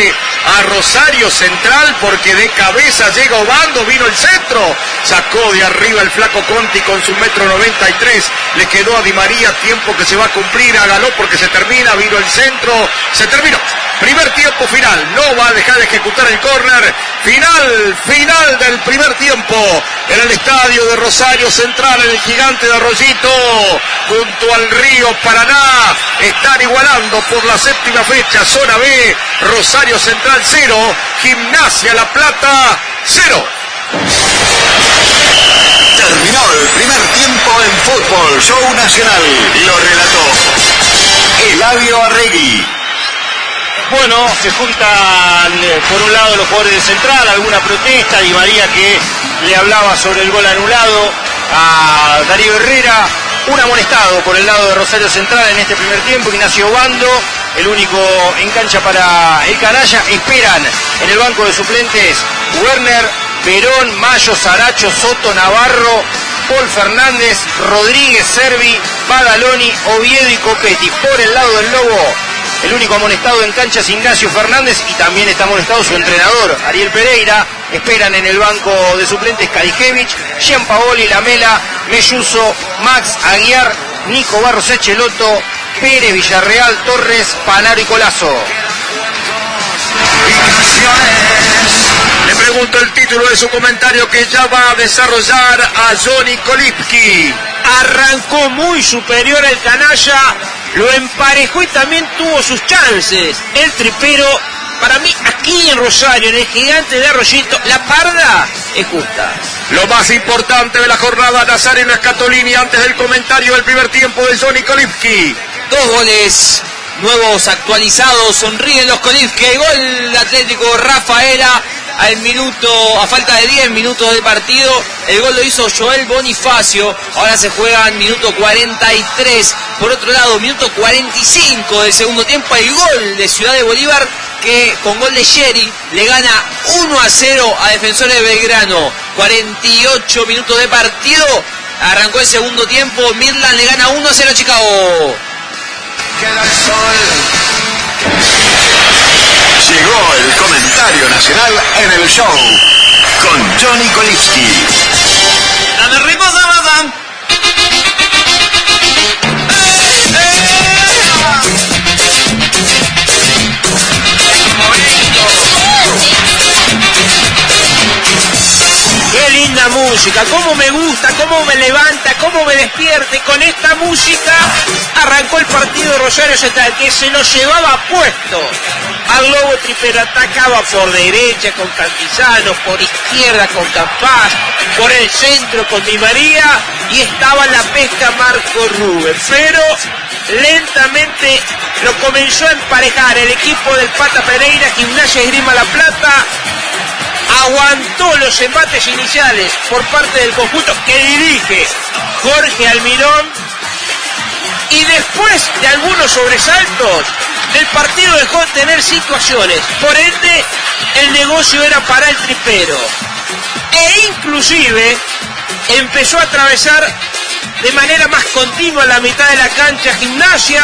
a Rosario Central porque de cabeza llega Obando, vino el centro, sacó de arriba el flaco Conti con su metro noventa y tres, le quedó a Di María, tiempo que se va a cumplir, hágalo porque se termina, vino el centro, se terminó. Primer tiempo final, no va a dejar de ejecutar el córner, final, final del primer tiempo, en el estadio de Rosario Central, en el Gigante de Arroyito, junto al río Paraná, están igualando por la séptima fecha, zona B, Rosario Central cero, Gimnasia La Plata cero. Terminó el primer tiempo en Fútbol Show Nacional, lo relató Eladio Arregui. Bueno, se juntan por un lado los jugadores de Central, alguna protesta, Di María que le hablaba sobre el gol anulado a Darío Herrera, un amonestado por el lado de Rosario Central en este primer tiempo, Ignacio Obando, el único en cancha para el canalla. Esperan en el banco de suplentes Werner, Perón, Mayo, Saracho, Soto, Navarro, Paul Fernández, Rodríguez, Servi, Badaloni, Oviedo y Copetti. Por el lado del Lobo, el único amonestado en cancha es Ignacio Fernández y también está amonestado su entrenador, Ariel Pereira. Esperan en el banco de suplentes Kadijevich, Gianpaoli, Lamela, Melluso, Max Aguiar, Nico Barros Echeloto, Pérez, Villarreal, Torres, Panaro y Colazo. Le pregunto el título de su comentario que ya va a desarrollar a Johnny Kolipski. Arrancó muy superior el canalla, lo emparejó y también tuvo sus chances. El tripero, para mí, aquí en Rosario, en el Gigante de Arroyito, la parda es justa. Lo más importante de la jornada, Nazareno Scatolini, antes del comentario del primer tiempo de Johnny Kolipski. Dos goles nuevos actualizados, sonríen los Kolipski. Gol de Atlético Rafaela al minuto, a falta de diez minutos de partido. El gol lo hizo Joel Bonifacio. Ahora se juega en minuto cuarenta y tres. Por otro lado, minuto cuarenta y cinco del segundo tiempo, el gol de Ciudad de Bolívar, que con gol de Sherry le gana uno a cero a Defensores de Belgrano. cuarenta y ocho minutos de partido, arrancó el segundo tiempo, Midland le gana uno a cero a Chicago. Queda el sol. Llegó el comentario nacional en el show con Johnny Kolipski. ¡Dame ritmo, Samazán! Qué linda música, cómo me gusta, cómo me levanta, cómo me despierte. Con esta música arrancó el partido Rosario Central, que se lo llevaba puesto. Al Lobo Tripero, atacaba por derecha con Cantizano, por izquierda con Capaz, por el centro con Di María, y estaba en la pesca Marco Rubén. Pero lentamente lo comenzó a emparejar el equipo del Pata Pereira. Gimnasia Esgrima La Plata aguantó los embates iniciales por parte del conjunto que dirige Jorge Almirón, y después de algunos sobresaltos el partido dejó de tener situaciones, por ende el negocio era para el tripero, e inclusive empezó a atravesar de manera más continua la mitad de la cancha Gimnasia,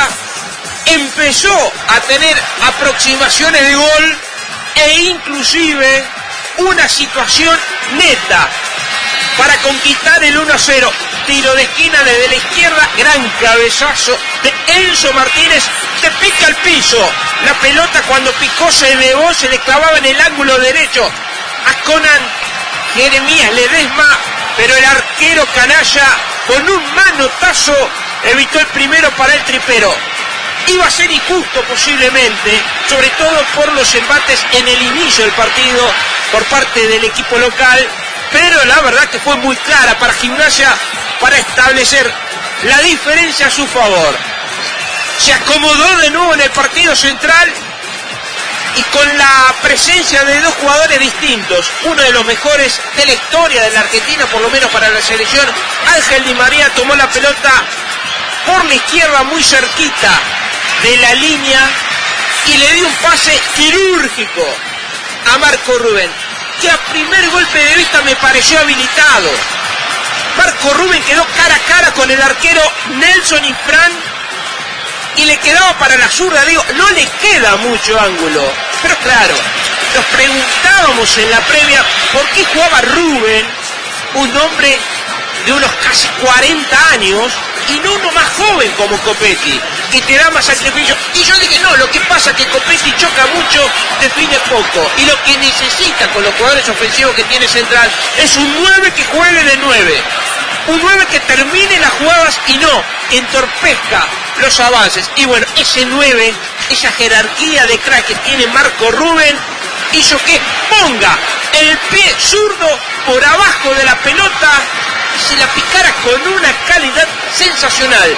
empezó a tener aproximaciones de gol e inclusive una situación neta para conquistar el uno a cero. Tiro de esquina desde la izquierda, gran cabezazo de Enzo Martínez, que pica el piso. La pelota cuando picó se elevó, se le clavaba en el ángulo derecho a Conan Jeremías Ledesma, pero el arquero canalla con un manotazo evitó el primero para el tripero. Iba a ser injusto posiblemente, sobre todo por los embates en el inicio del partido por parte del equipo local, pero la verdad que fue muy clara para Gimnasia para establecer la diferencia a su favor. Se acomodó de nuevo en el partido central y con la presencia de dos jugadores distintos, uno de los mejores de la historia de la Argentina, por lo menos para la selección, Ángel Di María tomó la pelota por la izquierda muy cerquita de la línea y le dio un pase quirúrgico a Marco Rubén, que a primer golpe de vista me pareció habilitado. Marco Rubén quedó cara a cara con el arquero Nelson Ifrán y le quedaba para la zurda. Digo, no le queda mucho ángulo, pero claro, nos preguntábamos en la previa por qué jugaba Rubén, un hombre de unos casi cuarenta años, y no uno más joven como Copetti, que te da más sacrificio. Y yo dije, no, lo que pasa es que Copetti choca mucho, define poco, y lo que necesita con los jugadores ofensivos que tiene Central es un nueve que juegue de nueve, un nueve que termine las jugadas y no entorpezca los avances. Y bueno, ese nueve, esa jerarquía de crack que tiene Marco Rubén, hizo que ponga el pie zurdo por abajo de la pelota y se la picara con una calidad sensacional.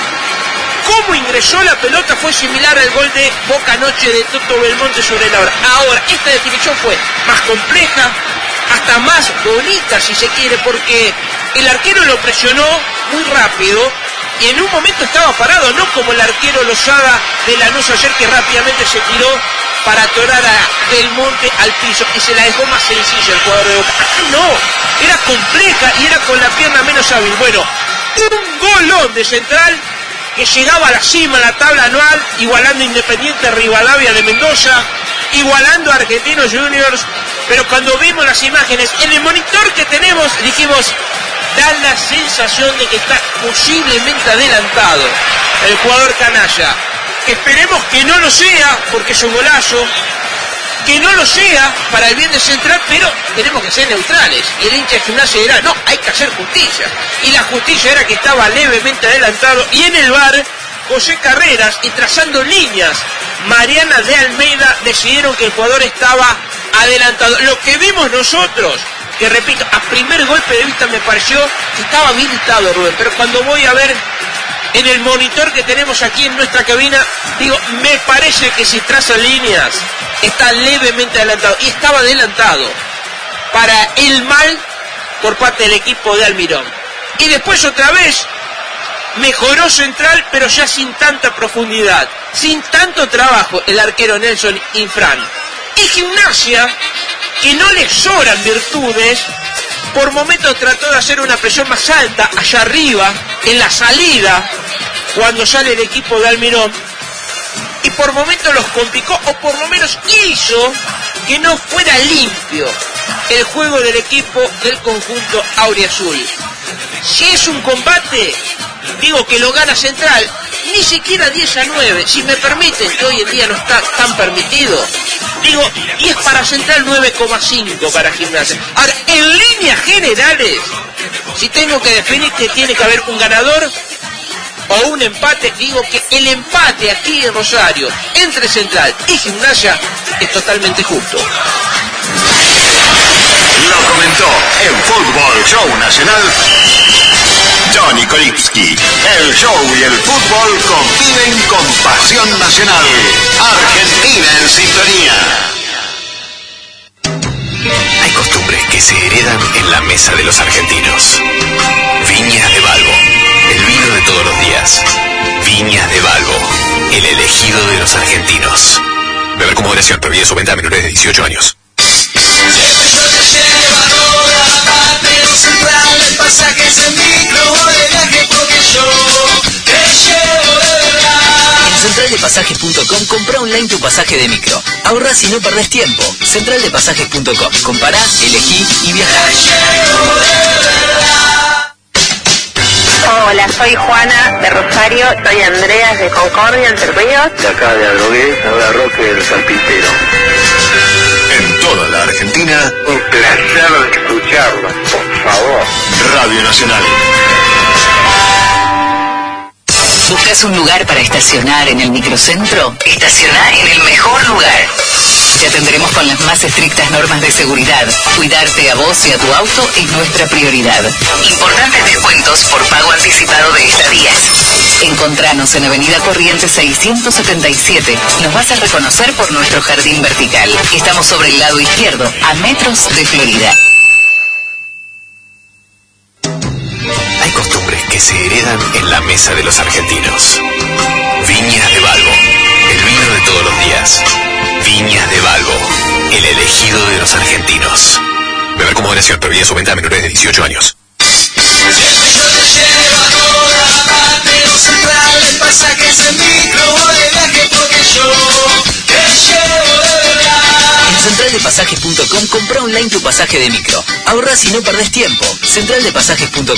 Cómo ingresó la pelota fue similar al gol de Boca anoche de Toto Belmonte sobre la hora. Ahora, esta definición fue más compleja, hasta más bonita si se quiere, porque el arquero lo presionó muy rápido y en un momento estaba parado, no como el arquero Lozada de Lanús ayer, que rápidamente se tiró para atorar a Belmonte al piso y se la dejó más sencilla el jugador de Boca. Acá no, era compleja y era con la pierna menos hábil. Bueno, un golón de Central que llegaba a la cima en la tabla anual, igualando Independiente Rivadavia de Mendoza, igualando a Argentinos Juniors. Pero cuando vimos las imágenes en el monitor que tenemos, dijimos, da la sensación de que está posiblemente adelantado el jugador canalla. Esperemos que no lo sea, porque es un golazo, que no lo sea para el bien de Central, pero tenemos que ser neutrales. Y el hincha de Gimnasia dirá, no, hay que hacer justicia. Y la justicia era que estaba levemente adelantado, y en el V A R, José Carreras, y trazando líneas, Mariana de Almeida decidieron que el jugador estaba adelantado. Lo que vimos nosotros, que repito, a primer golpe de vista me pareció que estaba habilitado Rubén, pero cuando voy a ver en el monitor que tenemos aquí en nuestra cabina, digo, me parece que si traza líneas está levemente adelantado, y estaba adelantado para el mal por parte del equipo de Almirón. Y después otra vez mejoró Central, pero ya sin tanta profundidad, sin tanto trabajo el arquero Nelson Infran. Y Gimnasia, que no le sobran virtudes, por momentos trató de hacer una presión más alta allá arriba, en la salida, cuando sale el equipo de Almirón, y por momentos los complicó, o por lo menos hizo que no fuera limpio el juego del equipo del conjunto auriazul. Si es un combate, digo que lo gana Central, ni siquiera diez a nueve, si me permiten, que hoy en día no está tan permitido. Digo, y es para Central nueve coma cinco para Gimnasia. Ahora, en líneas generales, si tengo que definir que tiene que haber un ganador o un empate, digo que el empate aquí en Rosario entre Central y Gimnasia es totalmente justo. Lo comentó en Fútbol Show Nacional Johnny Kolipski. El show y el fútbol conviven con pasión nacional. Argentina en sintonía. Hay costumbres que se heredan en la mesa de los argentinos. Viñas de Balbo, el vino de todos los días. Viñas de Balbo, el elegido de los argentinos. Beber con moderación, prohibida su venta a menores de dieciocho años. Pasajes en micro o de viaje porque yo te llevo de verdad. En central de pasajes punto com compra online tu pasaje de micro. Ahorrás y no perdés tiempo. central de pasajes punto com. Compará, elegí y viajá. Te llevo de verdad. Hola, soy Juana de Rosario, soy Andreas de Concordia, Entre Ríos. De acá de Adrogué, ahora Roque del Carpintero. En toda la Argentina, un placer escucharlo, por favor. Radio Nacional. ¿Buscas un lugar para estacionar en el microcentro? Estacionar en el mejor lugar. Te atenderemos con las más estrictas normas de seguridad. Cuidarte a vos y a tu auto es nuestra prioridad. Importantes descuentos por pago anticipado de estadías. Encontranos en Avenida Corrientes seiscientos setenta y siete. Nos vas a reconocer por nuestro jardín vertical. Estamos sobre el lado izquierdo, a metros de Florida. Hay costumbres que se heredan en la mesa de los argentinos. Viñas de Balbo, el vino de todos los días. Viñas de Balbo, el elegido de los argentinos. Beber con moderación, prohibida su venta a menores de dieciocho años. Siempre yo te llevo a toda parte, no central en pasajes en micro o de viaje porque yo te llevo de verdad. En central de pasajes pasajes punto com, compra online tu pasaje de micro. Ahorrás y no perdés tiempo. central de pasajes punto